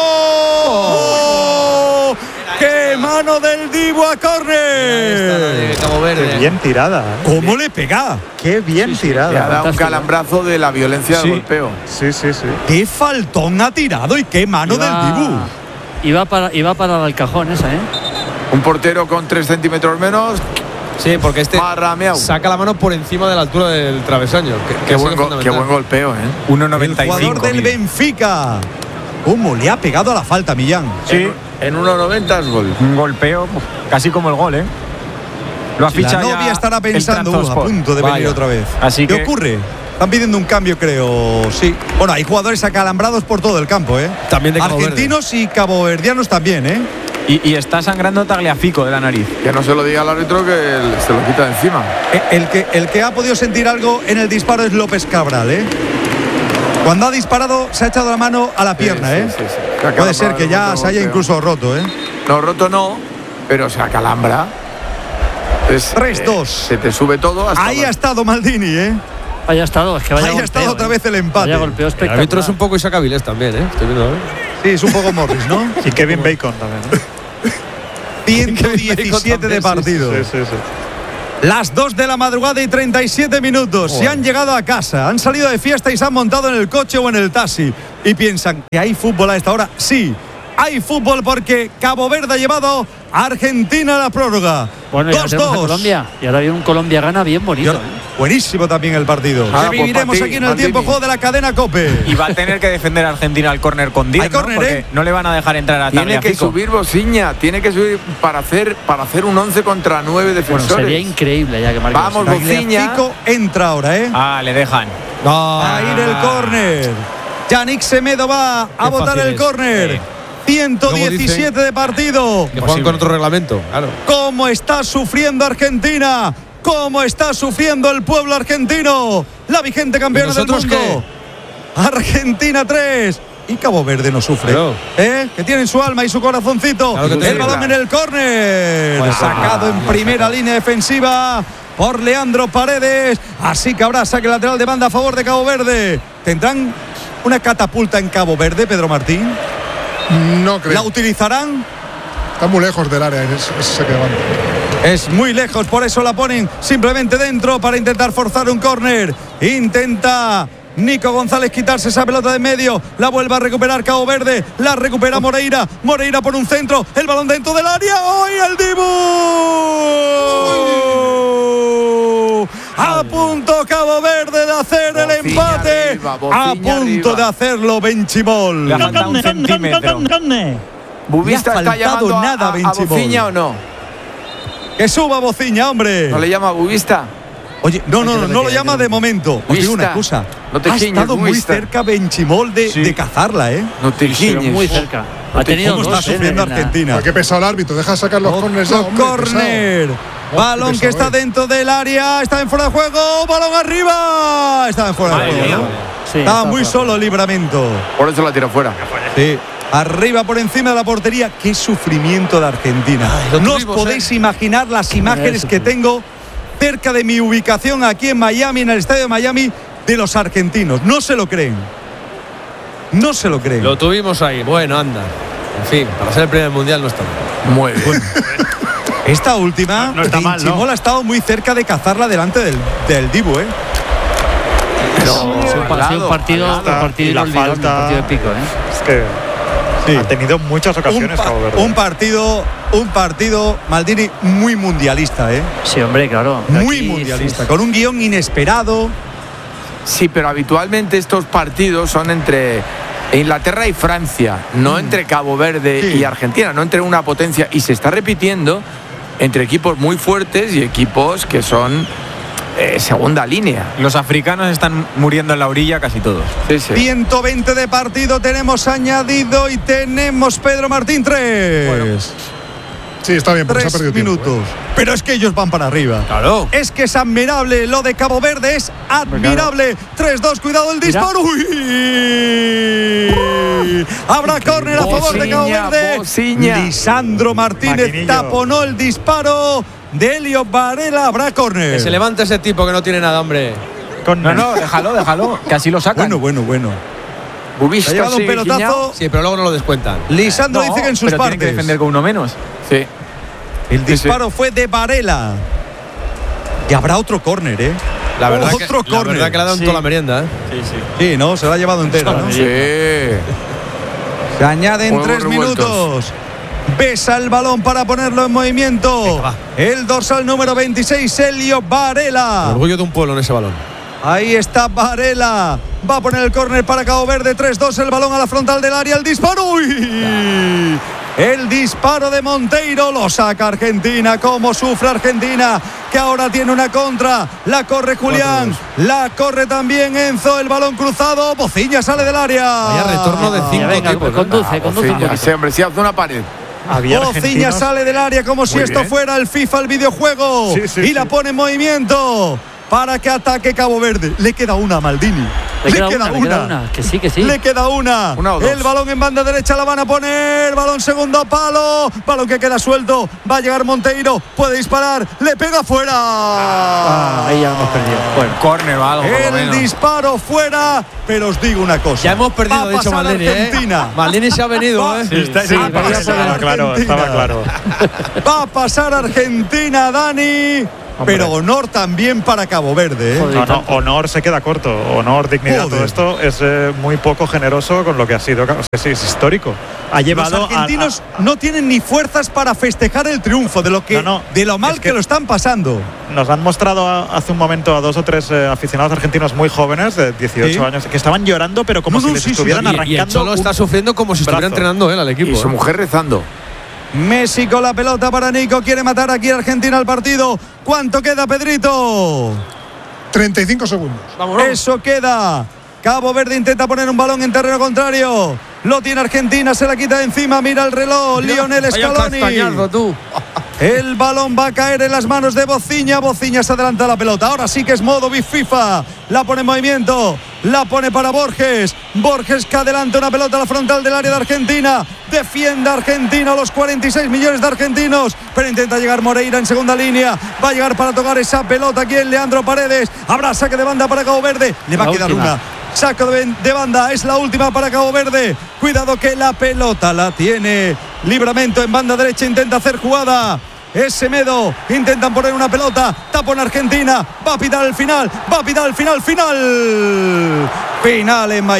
¡Oh! ¡Qué mano del Dibu a córner! Cabo Verde. Qué bien tirada. ¿Cómo le pega? Qué bien tirada. Le ha dado un calambrazo de la violencia del golpeo. Sí. Qué faltón ha tirado y qué mano del Dibu. Iba para el cajón esa, ¿eh? Un portero con 3 centímetros menos. Sí, porque saca la mano por encima de la altura del travesaño. Qué buen golpeo, ¿eh? 1,95. El jugador del Benfica. ¿Cómo le ha pegado a la falta, Millán? Sí. En 1,90 es gol. Un golpeo casi como el gol, ¿eh? Lo ha fichado ya. La novia estará pensando a punto de venir otra vez. Así ¿Qué ocurre? Están pidiendo un cambio, creo. Sí. Bueno, hay jugadores acalambrados por todo el campo, ¿eh? También de argentinos y caboverdianos también, ¿eh? Y está sangrando Tagliafico de la nariz. Que no se lo diga al árbitro, que se lo quita de encima. El que ha podido sentir algo en el disparo es López Cabral, ¿eh? Cuando ha disparado se ha echado la mano a la pierna, Sí. Puede ser que ya se haya incluso roto, No, roto no, pero se acalambra. 3-2. Se te sube todo hasta... Ahí ha estado Maldini, Ahí ha estado, es que vaya Ahí golpeo, ha estado otra vez el empate. Vaya golpeo El espectacular. árbitro es un poco Isaac Avilés también, Estoy viendo, Sí, es un poco Morris, ¿no? Y Kevin Bacon también. 117 de partido. Sí. Las 2 de la madrugada y 37 minutos. Se han llegado a casa, han salido de fiesta y se han montado en el coche o en el taxi. Y piensan que hay fútbol a esta hora. Sí, hay fútbol porque Cabo Verde ha llevado a Argentina a la prórroga. Bueno, ya tenemos a 2-2. Colombia. Y ahora viene un Colombia-Gana bien bonito. Buenísimo también el partido. Ah, Que pues viviremos para ti, aquí en el Maldini. tiempo juego de la cadena COPE. Y va a tener que defender a Argentina al córner con 10, Hay córner, porque no le van a dejar entrar a Tiene que Tagliafico. subir Bociña, tiene que subir para hacer un 11 contra 9 Bueno, defensores. sería increíble ya que marque. Vamos, Bociña. Tagliafico entra ahora, Ah, le dejan. Va a ir el córner. Yannick Semedo va a Qué botar fácil el es. córner. 117 de partido. Que juegan con otro reglamento, claro. ¿Cómo está sufriendo Argentina? ¿Cómo está sufriendo el pueblo argentino? La vigente campeona del nosotros mundo. Argentina 3. Y Cabo Verde no sufre. Claro. Que tienen su alma y su corazoncito. Claro que El tiene. balón en el córner. Bueno, Sacado en primera línea defensiva por Leandro Paredes. Así que habrá saque lateral de banda a favor de Cabo Verde. ¿Tendrán una catapulta en Cabo Verde, Pedro Martín? No creo. ¿La utilizarán? Está muy lejos del área ese saque de banda. Es muy lejos, por eso la ponen simplemente dentro para intentar forzar un córner. Intenta Nico González quitarse esa pelota de en medio. La vuelve a recuperar Cabo Verde. La recupera Moreira. Moreira por un centro. El balón dentro del área. ¡Hoy el Dibu! A punto Cabo Verde de hacer el empate. arriba, A Bociña punto arriba. de hacerlo Benchimol. Le ha faltado un centímetro. ¿Bubista Le ha está faltado llamando nada, a Benchimol. Bociña o no? Que suba Bociña, hombre. ¿No le llama Bubista? Oye, no lo llama de momento. Os digo una Vista. cosa. No te ha giñes, estado muy Vista. cerca Benchimol de cazarla, No te Pero giñes. muy cerca. Ha tenido ¿Cómo dos, está sufriendo en la- Argentina? ¿Por qué pesado el árbitro? Deja sacar los córneres ya, hombre, Córner. pesado. Balón Qué que pesado, está dentro del área. Está en fuera de juego. Balón arriba. Estaba en fuera de Madre juego. mía. ¿no? Sí, Estaba está muy fuera. solo el Libramento. Por eso la tira fuera. Sí. Arriba por encima de la portería. Qué sufrimiento de Argentina. lo No os tuvimos, podéis imaginar las imágenes que tengo cerca de mi ubicación aquí en Miami, en el estadio de Miami, de los argentinos. No se lo creen. No se lo creen. Lo tuvimos ahí. Bueno, anda. En fin, para ser el primer mundial no está mal. Muy bien. Esta última, No está mal, ¿no? Benchimol ha estado muy cerca de cazarla delante del Dibu, ¿eh? Ha sido un partido Y la inolvidable, un falta. partido épico, Es que Sí. ha tenido muchas ocasiones Cabo Verde. Un partido, Maldini, muy mundialista, ¿eh? Sí, hombre, claro. Muy Aquí, mundialista, sí. con un guión inesperado. Sí, pero habitualmente estos partidos son entre Inglaterra y Francia, no entre Cabo Verde Sí. y Argentina, no entre una potencia. Y se está repitiendo entre equipos muy fuertes y equipos que son segunda línea. Los africanos están muriendo en la orilla casi todos. Sí, sí. 120 de partido tenemos añadido y tenemos Pedro Martín 3. Sí, está bien, porque se ha 3 perdido minutos. tiempo. Pero es que ellos van para arriba. Claro. Es que es admirable lo de Cabo Verde, es admirable. 3-2, cuidado el Mira. disparo. ¡Uy! Habrá córner a favor de Cabo Bociña, Verde. Bociña. Lisandro Martínez Maquinillo. taponó el disparo de Elio Varela. Habrá córner. Que se levante ese tipo que no tiene nada, hombre. No, déjalo, que así lo sacan. Bueno. Bubista Ha llevado un sigue pelotazo. guiñado. Sí, pero luego no lo descuentan. Lisandro No, dice que en sus pero tienen que partes. defender con uno menos. Sí. El disparo fue de Varela. Y habrá otro córner, ¿eh? La verdad, Otro que, la córner. verdad que le ha dado en toda la merienda, ¿eh? Sí, ¿no? Se lo ha llevado entera, ¿no? Sí. Se añaden Huevos 3 revueltos. minutos. Besa el balón para ponerlo en movimiento. El dorsal número 26, Elio Varela. Orgullo de un pueblo en ese balón. Ahí está Varela. Va a poner el córner para Cabo Verde. 3-2. El balón a la frontal del área. El disparo. ¡Uy! El disparo de Monteiro lo saca Argentina. Cómo sufre Argentina, que ahora tiene una contra. La corre Julián. La corre también Enzo. El balón cruzado. Bociña sale del área. Vaya retorno de 5 Venga, tipos. ¿eh? conduce un Bociña, poquito. sí, hombre, sí, hace una pared. Había Bociña argentinos. sale del área como si Muy esto bien. fuera el FIFA, el videojuego. Sí, sí, y la sí. pone en movimiento para que ataque Cabo Verde. Le queda una a Maldini. Le queda una. Que sí. Le queda una. El balón en banda derecha la van a poner. Balón segundo palo. Balón que queda suelto. Va a llegar Monteiro. Puede disparar. Le pega fuera. Ahí ya hemos perdido. Bueno, córner o algo. El disparo fuera. Pero os digo una cosa. Ya hemos perdido, de hecho, Maldini. Maldini se ha venido. Estaba claro. Va a pasar Argentina, Dani. Hombre. Pero honor también para Cabo Verde. No, honor se queda corto. Honor, dignidad, todo esto es muy poco generoso con lo que ha sido. Es histórico. Ha llevado. Los argentinos no tienen ni fuerzas para festejar el triunfo de lo mal que lo están pasando. Nos han mostrado hace un momento a 2 o 3 aficionados argentinos muy jóvenes de 18 años que estaban llorando, pero como si les estuvieran arrancando. Y el Cholo está sufriendo como si estuviera entrenando él al equipo. Y su mujer rezando. Messi con la pelota para Nico. Quiere matar aquí a Argentina al partido. ¿Cuánto queda, Pedrito? 35 segundos. Vámonos. Eso queda. Cabo Verde intenta poner un balón en terreno contrario. Lo tiene Argentina, se la quita de encima. Mira el reloj. Lionel Scaloni. El balón va a caer en las manos de Bociña. Bociña se adelanta la pelota. Ahora sí que es modo FIFA. La pone en movimiento. La pone para Borges. Borges que adelanta una pelota a la frontal del área de Argentina. Defiende Argentina a los 46 millones de argentinos. Pero intenta llegar Moreira en segunda línea. Va a llegar para tocar esa pelota aquí en Leandro Paredes. Habrá saque de banda para Cabo Verde. Le va a quedar una. Saco de banda, es la última para Cabo Verde. Cuidado que la pelota la tiene Livramento en banda derecha, intenta hacer jugada. Es Semedo, intentan poner una pelota, tapón Argentina, va a pitar el final, final en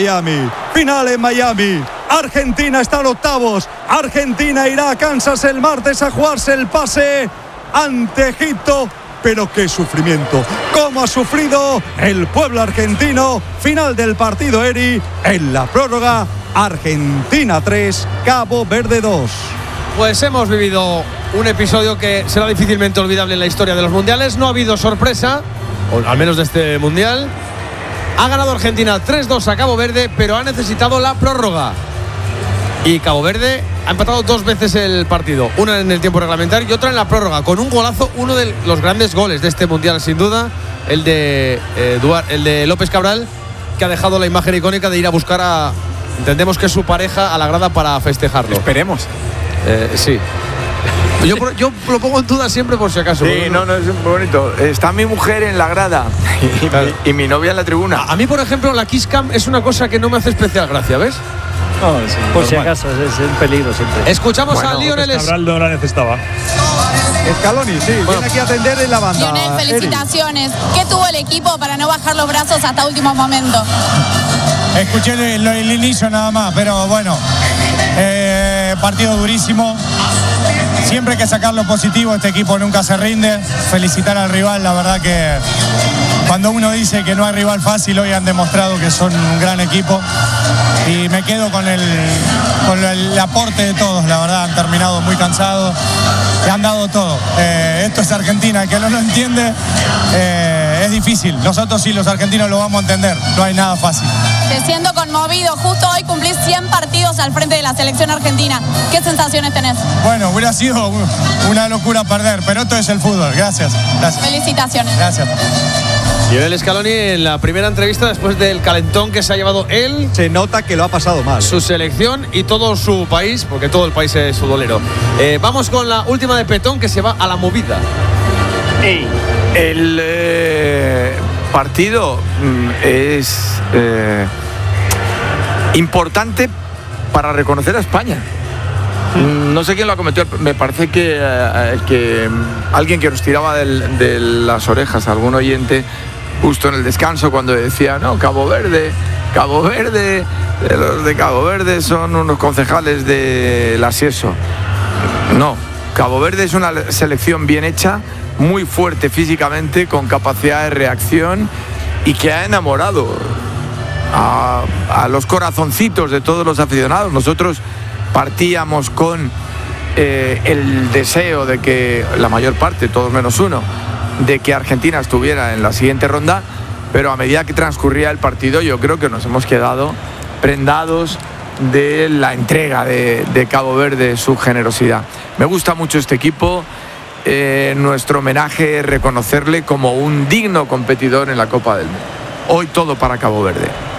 Miami. Argentina está en octavos. Argentina irá a Kansas el martes a jugarse el pase ante Egipto. Pero qué sufrimiento, cómo ha sufrido el pueblo argentino. Final del partido, Eri, en la prórroga. Argentina 3, Cabo Verde 2. Pues hemos vivido un episodio que será difícilmente olvidable en la historia de los mundiales. No ha habido sorpresa, o al menos de este mundial. Ha ganado Argentina 3-2 a Cabo Verde, pero ha necesitado la prórroga. Y Cabo Verde ha empatado 2 veces el partido, una en el tiempo reglamentario y otra en la prórroga, con un golazo, uno de los grandes goles de este mundial sin duda, el de López Cabral, que ha dejado la imagen icónica de ir a buscar a, entendemos que es su pareja, a la grada para festejarlo. Esperemos. Sí. Yo lo pongo en duda siempre por si acaso. Sí, no, es muy bonito. Está mi mujer en la grada y mi novia en la tribuna. A mí, por ejemplo, la Kiss Cam es una cosa que no me hace especial gracia, ¿ves? Sí, por si acaso, es un peligro siempre. Escuchamos a Lionel. Cabral no la necesitaba. Scaloni, viene aquí a atender en la banda. Lionel, felicitaciones. ¿Qué tuvo el equipo para no bajar los brazos hasta último momento? Escuché el inicio nada más, pero bueno, partido durísimo. Siempre hay que sacar lo positivo, este equipo nunca se rinde. Felicitar al rival, la verdad que cuando uno dice que no hay rival fácil, hoy han demostrado que son un gran equipo. Y me quedo con el aporte de todos, la verdad, han terminado muy cansados y han dado todo. Esto es Argentina, el que no lo entiende es difícil. Nosotros sí, los argentinos lo vamos a entender, no hay nada fácil. Te siento conmovido, justo hoy cumplís 100 partidos al frente de la selección argentina. ¿Qué sensaciones tenés? Bueno, hubiera sido una locura perder, pero esto es el fútbol. Gracias. Felicitaciones. Gracias. Lionel Scaloni en la primera entrevista después del calentón que se ha llevado él. Se nota que lo ha pasado mal. Su selección y todo su país, porque todo el país es futbolero. Vamos con la última de Petón, que se va a la movida. El partido es importante para reconocer a España. No sé quién lo ha cometido, me parece que alguien que nos tiraba de las orejas, algún oyente, justo en el descanso, cuando decía, no, Cabo Verde, los de Cabo Verde son unos concejales de la SIESO. No, Cabo Verde es una selección bien hecha, muy fuerte físicamente, con capacidad de reacción y que ha enamorado a los corazoncitos de todos los aficionados. Nosotros partíamos con el deseo de que la mayor parte, todos menos uno, de que Argentina estuviera en la siguiente ronda, pero a medida que transcurría el partido yo creo que nos hemos quedado prendados de la entrega de Cabo Verde, su generosidad. Me gusta mucho este equipo. Nuestro homenaje es reconocerle como un digno competidor en la Copa del Mundo. Hoy todo para Cabo Verde.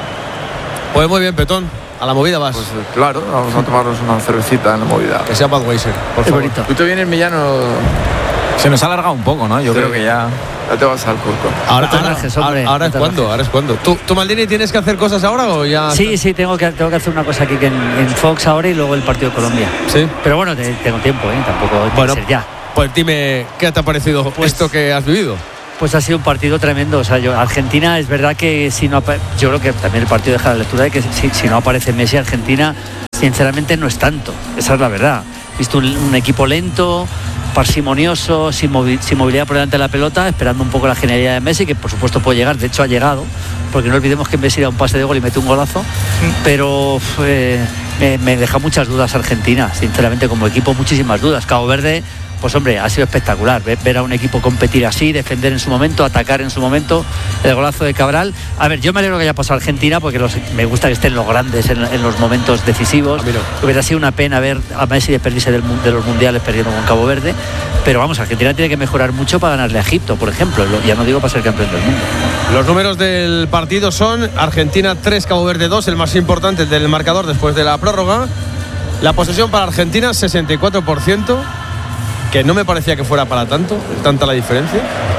Pues muy bien, Petón. A la movida vas. Pues claro, vamos a tomarnos una cervecita en la movida. Que sea Budweiser, por favor. bonito. Tú te vienes, Millán, o... Se nos ha alargado un poco, ¿no? Yo creo que ya te vas al curco. Ahora es cuando. ¿Tú, Maldini, tienes que hacer cosas ahora o ya...? Sí, tengo que hacer una cosa aquí en Fox ahora y luego el partido de Colombia. Sí. Pero bueno, tengo tiempo, tampoco tiene que ser ya. Pues dime, ¿qué te ha parecido esto que has vivido? Pues ha sido un partido tremendo. O sea, Argentina, es verdad que si no, yo creo que también el partido deja la lectura de que si no aparece Messi, Argentina sinceramente no es tanto. Esa es la verdad. He visto un equipo lento, parsimonioso, sin movilidad por delante de la pelota, esperando un poco la genialidad de Messi, que por supuesto puede llegar, de hecho ha llegado, porque no olvidemos que Messi da un pase de gol y mete un golazo, pero me deja muchas dudas Argentina, sinceramente, como equipo muchísimas dudas. Cabo Verde, pues hombre, ha sido espectacular ver a un equipo competir así, defender en su momento, atacar en su momento, el golazo de Cabral. A ver, yo me alegro que haya pasado Argentina porque me gusta que estén los grandes en los momentos decisivos. Hubiera sido una pena ver a Messi despedirse de los mundiales perdiendo con Cabo Verde, pero vamos, Argentina tiene que mejorar mucho para ganarle a Egipto, por ejemplo, ya no digo para ser campeón del mundo. Los números del partido son Argentina 3, Cabo Verde 2, el más importante, el del marcador después de la prórroga. La posesión para Argentina, 64%. Que no me parecía que fuera para tanta la diferencia.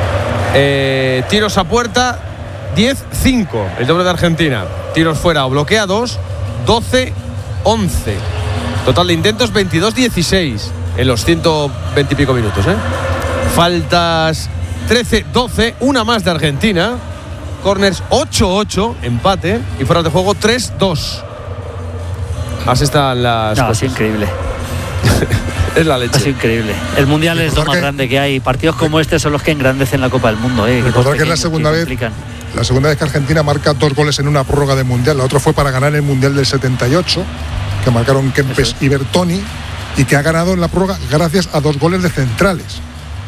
Tiros a puerta, 10-5, el doble de Argentina. Tiros fuera o bloqueados, 12-11. Total de intentos, 22-16 en los 120 y pico minutos. Faltas, 13-12, una más de Argentina. Corners, 8-8, empate. Y fuera de juego, 3-2. Así están las cosas. Así increíble. Es la leche. Es increíble. El mundial es lo más grande que hay. Partidos como este son los que engrandecen la Copa del Mundo. Recordar que es la segunda vez que Argentina marca 2 goles en una prórroga de mundial. La otra fue para ganar el mundial del 78, que marcaron Kempes y Bertoni, y que ha ganado en la prórroga gracias a 2 goles de centrales,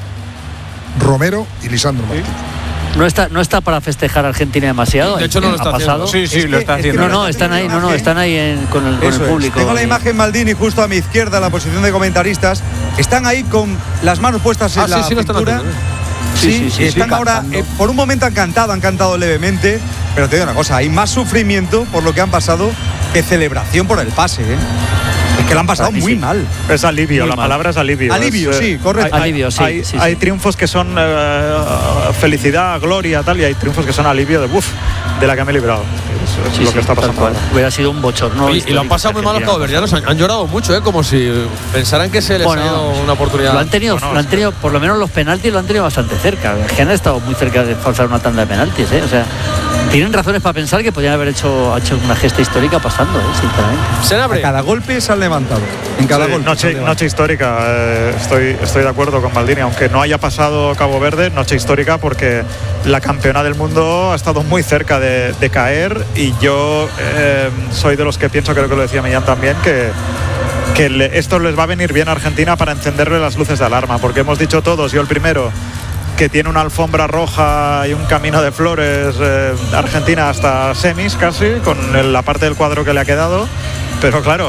Romero y Lisandro Martínez. No está para festejar a Argentina demasiado. De hecho, no lo está haciendo. Sí, lo está haciendo. No, están ahí, están ahí con el público. Tengo la imagen, Maldini, justo a mi izquierda, en la posición de comentaristas. Están ahí con las manos puestas en la cintura. Sí, están ahora, por un momento han cantado levemente, pero te digo una cosa, hay más sufrimiento por lo que han pasado que celebración por el pase, Es que lo han pasado muy mal. Es alivio, la palabra es alivio. Alivio, sí, correcto. Hay triunfos que son felicidad, gloria, tal, y hay triunfos que son alivio de la que me he librado. Eso es lo que está pasando. Hubiera sido un bochorno. Y lo han pasado muy mal los caboverdianos, han llorado mucho, como si pensaran que se les ha dado una oportunidad. Lo han tenido, por lo menos los penaltis lo han tenido bastante cerca. Es que han estado muy cerca de forzar una tanda de penaltis, O sea, tienen razones para pensar que podrían haber hecho una gesta histórica pasando, sinceramente. A cada golpe se han levantado. En cada golpe. Noche histórica. Estoy de acuerdo con Maldini, aunque no haya pasado Cabo Verde, noche histórica porque la campeona del mundo ha estado muy cerca de caer, y yo soy de los que pienso, creo que lo decía Millán también, que esto les va a venir bien a Argentina para encenderle las luces de alarma, porque hemos dicho todos, yo el primero, que tiene una alfombra roja y un camino de flores Argentina hasta semis casi, con la parte del cuadro que le ha quedado. Pero claro,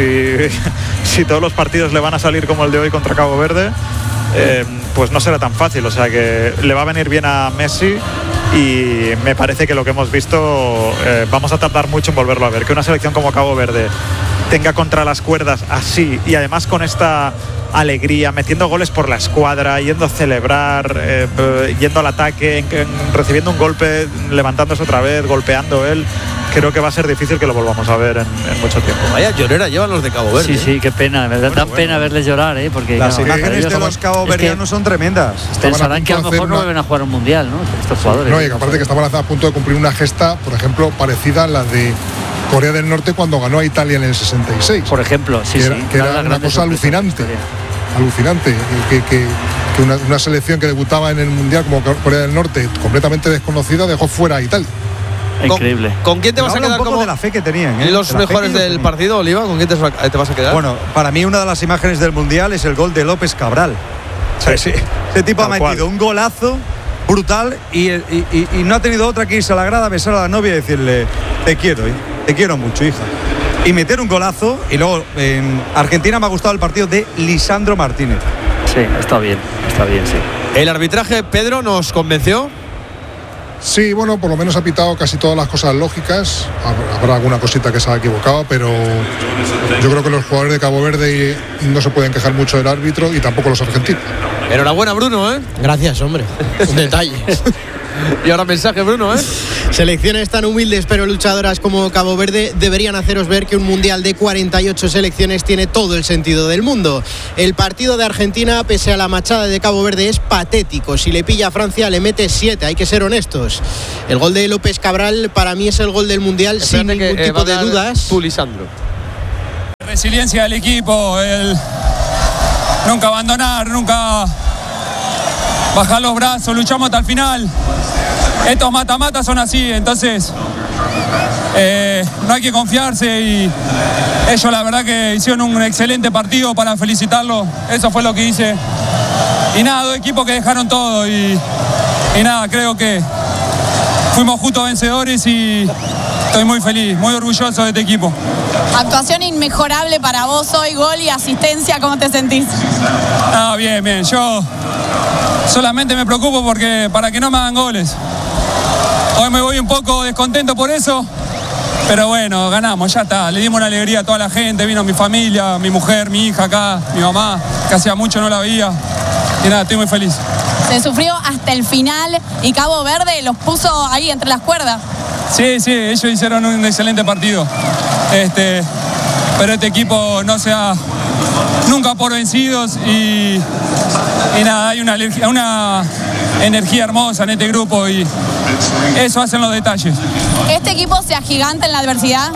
si todos los partidos le van a salir como el de hoy contra Cabo Verde, pues no será tan fácil. O sea que le va a venir bien a Messi, y me parece que lo que hemos visto vamos a tardar mucho en volverlo a ver. Que una selección como Cabo Verde tenga contra las cuerdas así, y además con esta alegría, metiendo goles por la escuadra, yendo a celebrar, yendo al ataque, recibiendo un golpe, levantándose otra vez, golpeando él. Creo que va a ser difícil que lo volvamos a ver en mucho tiempo. Vaya llorera llevan los de Cabo Verde. Sí, qué pena, ¿verdad? Dan pena verles llorar, porque las imágenes de los caboverdianos son tremendas. Pensarán que a lo mejor no deben a jugar un mundial, ¿no? Estos jugadores. No, y aparte que estaban a punto de cumplir una gesta, por ejemplo, parecida a la de Corea del Norte cuando ganó a Italia en el 66. Por ejemplo, que era una cosa alucinante. Que una selección que debutaba en el mundial como Corea del Norte, completamente desconocida, dejó fuera a Italia. Increíble. ¿Con quién te vas a quedar? Un poco de la fe que tenían, los mejores del partido, Oliva? ¿Con quién te vas a quedar? Bueno, para mí una de las imágenes del mundial es el gol de López Cabral. Ese tipo ha metido un golazo brutal y no ha tenido otra que irse a la grada, besar a la novia y decirle: te quiero mucho, hija. Y meter un golazo. Y luego en Argentina me ha gustado el partido de Lisandro Martínez. Sí, está bien, sí. ¿El arbitraje, Pedro, nos convenció? Sí, bueno, por lo menos ha pitado casi todas las cosas lógicas. Habrá alguna cosita que se ha equivocado, pero yo creo que los jugadores de Cabo Verde no se pueden quejar mucho del árbitro y tampoco los argentinos. Enhorabuena, Bruno, ¿eh? Gracias, hombre. Un detalle. Y ahora mensaje, Bruno, ¿eh? Selecciones tan humildes pero luchadoras como Cabo Verde deberían haceros ver que un mundial de 48 selecciones tiene todo el sentido del mundo. El partido de Argentina, pese a la machada de Cabo Verde, es patético. Si le pilla a Francia, le mete 7, hay que ser honestos. El gol de López Cabral para mí es el gol del mundial. Espérate, sin ningún tipo de dudas. Tú, Lisandro. Resiliencia del equipo, el nunca abandonar, nunca bajar los brazos, luchamos hasta el final. Estos mata-matas son así, entonces no hay que confiarse y ellos la verdad que hicieron un excelente partido para felicitarlos, eso fue lo que hice. Y nada, dos equipos que dejaron todo y nada, creo que fuimos justos vencedores y estoy muy feliz, muy orgulloso de este equipo. Actuación inmejorable para vos hoy, gol y asistencia, ¿cómo te sentís? Ah, bien, bien, yo solamente me preocupo porque para que no me hagan goles. Hoy me voy un poco descontento por eso, pero bueno, ganamos, ya está. Le dimos una alegría a toda la gente, vino mi familia, mi mujer, mi hija acá, mi mamá, que hacía mucho no la veía. Y nada, estoy muy feliz. Se sufrió hasta el final y Cabo Verde los puso ahí entre las cuerdas. Sí, sí, ellos hicieron un excelente partido. Pero este equipo no se ha nunca por vencidos y nada, hay una energía hermosa en este grupo y eso hacen los detalles. ¿Este equipo se agiganta en la adversidad?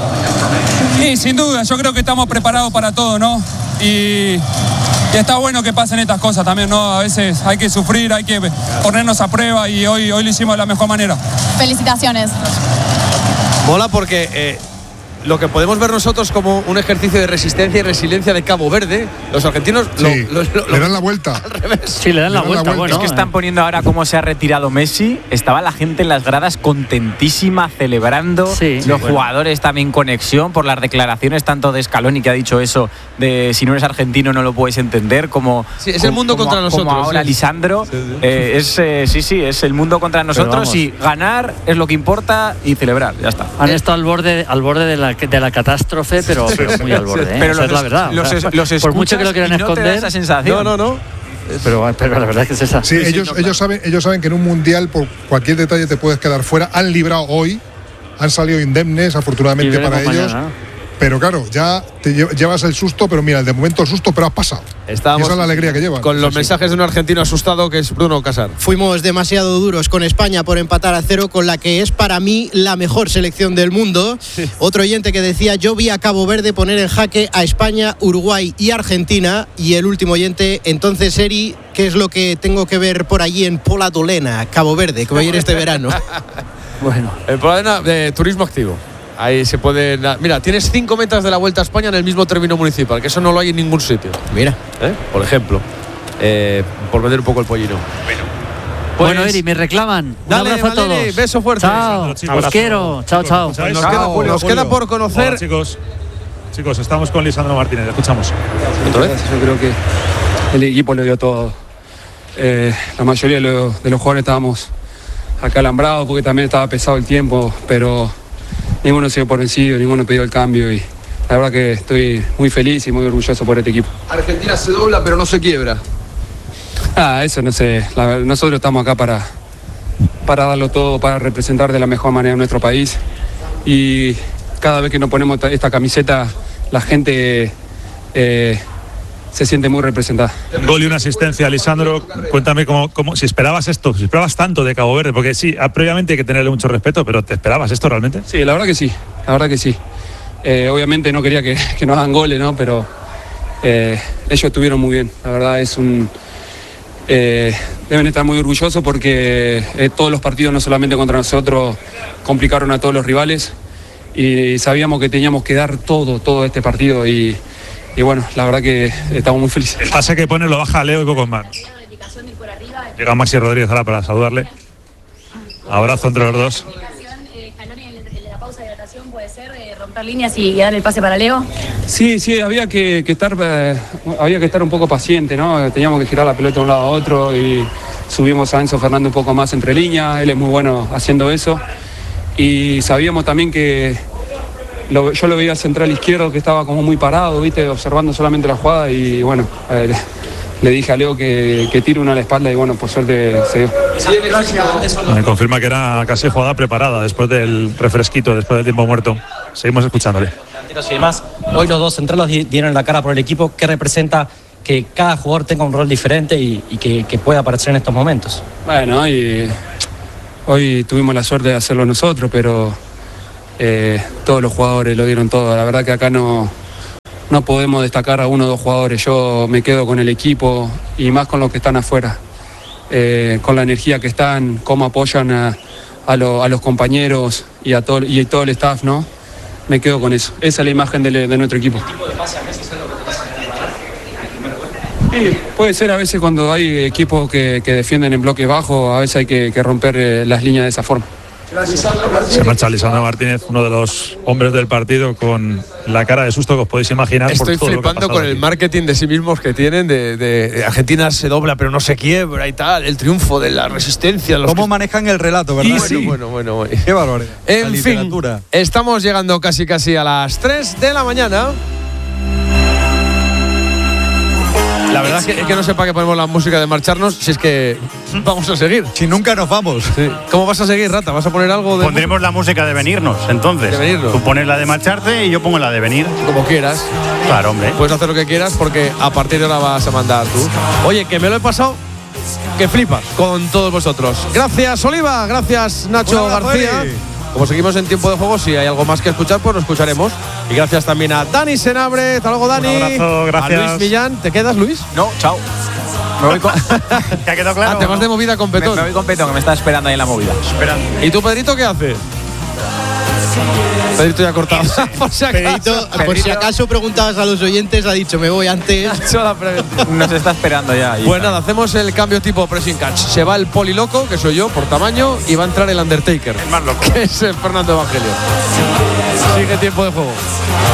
Sí, sin duda, yo creo que estamos preparados para todo, ¿no? Y está bueno que pasen estas cosas también, ¿no? A veces hay que sufrir, hay que ponernos a prueba y hoy lo hicimos de la mejor manera. Felicitaciones. Mola porque lo que podemos ver nosotros como un ejercicio de resistencia y resiliencia de Cabo Verde, los argentinos le dan la vuelta. Al revés. Sí, le dan la vuelta. Bueno, es que están poniendo ahora cómo se ha retirado Messi. Estaba la gente en las gradas contentísima, celebrando. Sí, los jugadores también conexión por las declaraciones tanto de Scaloni, que ha dicho eso de si no eres argentino no lo puedes entender, como sí, es el mundo contra nosotros. Como ahora sí. Lisandro. Sí. Es el mundo contra nosotros y ganar es lo que importa y celebrar, ya está. Han estado al borde de la catástrofe, pero muy al borde. Pero esa es la verdad. Por mucho que lo quieran esconder. Esa sensación. No. Pero la verdad es que es esa. Sí, ellos saben que en un mundial por cualquier detalle te puedes quedar fuera. Han librado hoy, han salido indemnes, afortunadamente para ellos. Mañana. Pero claro, ya te llevas el susto, pero mira, de momento el susto, pero has pasado. Estábamos y esa es la alegría que lleva. Con los mensajes de un argentino asustado que es Bruno Casar. Fuimos demasiado duros con España por empatar a 0 con la que es para mí la mejor selección del mundo. Sí. Otro oyente que decía, yo vi a Cabo Verde poner en jaque a España, Uruguay y Argentina. Y el último oyente, entonces Eri, ¿qué es lo que tengo que ver por allí en Pola Dolena, Cabo Verde, que voy a ir este verano? Bueno. El Pola de turismo activo. Ahí se puede... Mira, tienes 5 metros de la Vuelta a España en el mismo término municipal, que eso no lo hay en ningún sitio. Mira. Por ejemplo, por vender un poco el pollino. Bueno, Eri, me reclaman. Dale, un abrazo a todos. Beso fuerte. Chao. Os quiero. Chao. Nos queda por conocer... Hola, chicos, estamos con Lisandro Martínez. Escuchamos. ¿Otra vez? Yo creo que el equipo le dio todo. La mayoría de los jugadores estábamos acá alambrados porque también estaba pesado el tiempo, pero ninguno se dio por vencido, ninguno pidió el cambio y la verdad que estoy muy feliz y muy orgulloso por este equipo. Argentina se dobla pero no se quiebra. Eso no sé, nosotros estamos acá para darlo todo, para representar de la mejor manera nuestro país y cada vez que nos ponemos esta camiseta la gente se siente muy representada. Un gol y una asistencia, Lisandro. Cuéntame cómo si esperabas esto, si esperabas tanto de Cabo Verde, porque sí, previamente hay que tenerle mucho respeto, pero ¿te esperabas esto realmente? Sí, la verdad que sí, obviamente no quería que nos hagan goles, ¿no? Pero ellos estuvieron muy bien, la verdad deben estar muy orgullosos porque todos los partidos, no solamente contra nosotros, complicaron a todos los rivales y sabíamos que teníamos que dar todo este partido y bueno, la verdad que estamos muy felices. El pase que pone lo baja Leo y poco más. Llega Maxi Rodríguez ahora para saludarle. Abrazo entre los dos. La pausa de hidratación puede ser romper líneas y dar el pase para Leo. Sí, había que estar un poco paciente, ¿no? Teníamos que girar la pelota de un lado a otro y subimos a Enzo Fernández un poco más entre líneas, él es muy bueno haciendo eso. Y sabíamos también que yo lo veía central izquierdo que estaba como muy parado, ¿viste? Observando solamente la jugada y bueno, le dije a Leo que tire una a la espalda y bueno, por suerte se dio. Me confirma que era casi jugada preparada después del refresquito, después del tiempo muerto. Seguimos escuchándole. Y demás, hoy los dos centrales dieron la cara por el equipo. ¿Qué representa que cada jugador tenga un rol diferente y que pueda aparecer en estos momentos? Bueno, hoy tuvimos la suerte de hacerlo nosotros, pero todos los jugadores lo dieron todo. La verdad que acá no podemos destacar a uno o dos jugadores. Yo me quedo con el equipo y más con los que están afuera, con la energía que están, cómo apoyan a los compañeros y a todo el staff, ¿no? Me quedo con eso. Esa es la imagen de nuestro equipo. ¿Qué tipo de pase a Messi es lo que te pasa en el radar? Sí, puede ser a veces cuando hay equipos que defienden en bloque bajo, a veces hay que romper las líneas de esa forma. Se marcha Lisandro Martínez, uno de los hombres del partido, con la cara de susto que os podéis imaginar. Estoy por todo flipando con el marketing de sí mismos que tienen, de Argentina se dobla pero no se quiebra y tal, el triunfo de la resistencia. ¿Cómo manejan el relato, verdad? Bueno. Qué barbaridad. En fin, estamos llegando casi a las 3 de la mañana. La verdad es que no sé para qué ponemos la música de marcharnos, si es que vamos a seguir. Si nunca nos vamos. Sí. ¿Cómo vas a seguir, Rata? ¿Vas a poner algo de...? Pondremos la música de venirnos, entonces. De venirnos. Tú pones la de marcharte y yo pongo la de venir. Como quieras. Claro, hombre. Puedes hacer lo que quieras porque a partir de ahora vas a mandar tú. Oye, que me lo he pasado, que flipas con todos vosotros. Gracias, Oliva. Gracias, Nacho García. Como seguimos en tiempo de juego, si hay algo más que escuchar, pues lo escucharemos. Y gracias también a Dani Senabre. Hasta luego, Dani. Un abrazo, gracias. A Luis Millán. ¿Te quedas, Luis? No, chao. Me voy con... ¿Te ha quedado claro? Te vas de movida con Petón. Me voy con Petón, que me está esperando ahí en la movida. ¿Y tú, Pedrito, qué haces? Pedrito ya ha cortado. Por si acaso preguntabas a los oyentes, ha dicho, me voy antes. Nos está esperando ya. Pues nada, hacemos el cambio tipo pressing catch. Se va el poliloco, que soy yo, por tamaño, y va a entrar el Undertaker. El más loco. Que es el Fernando Evangelio. Sigue tiempo de juego.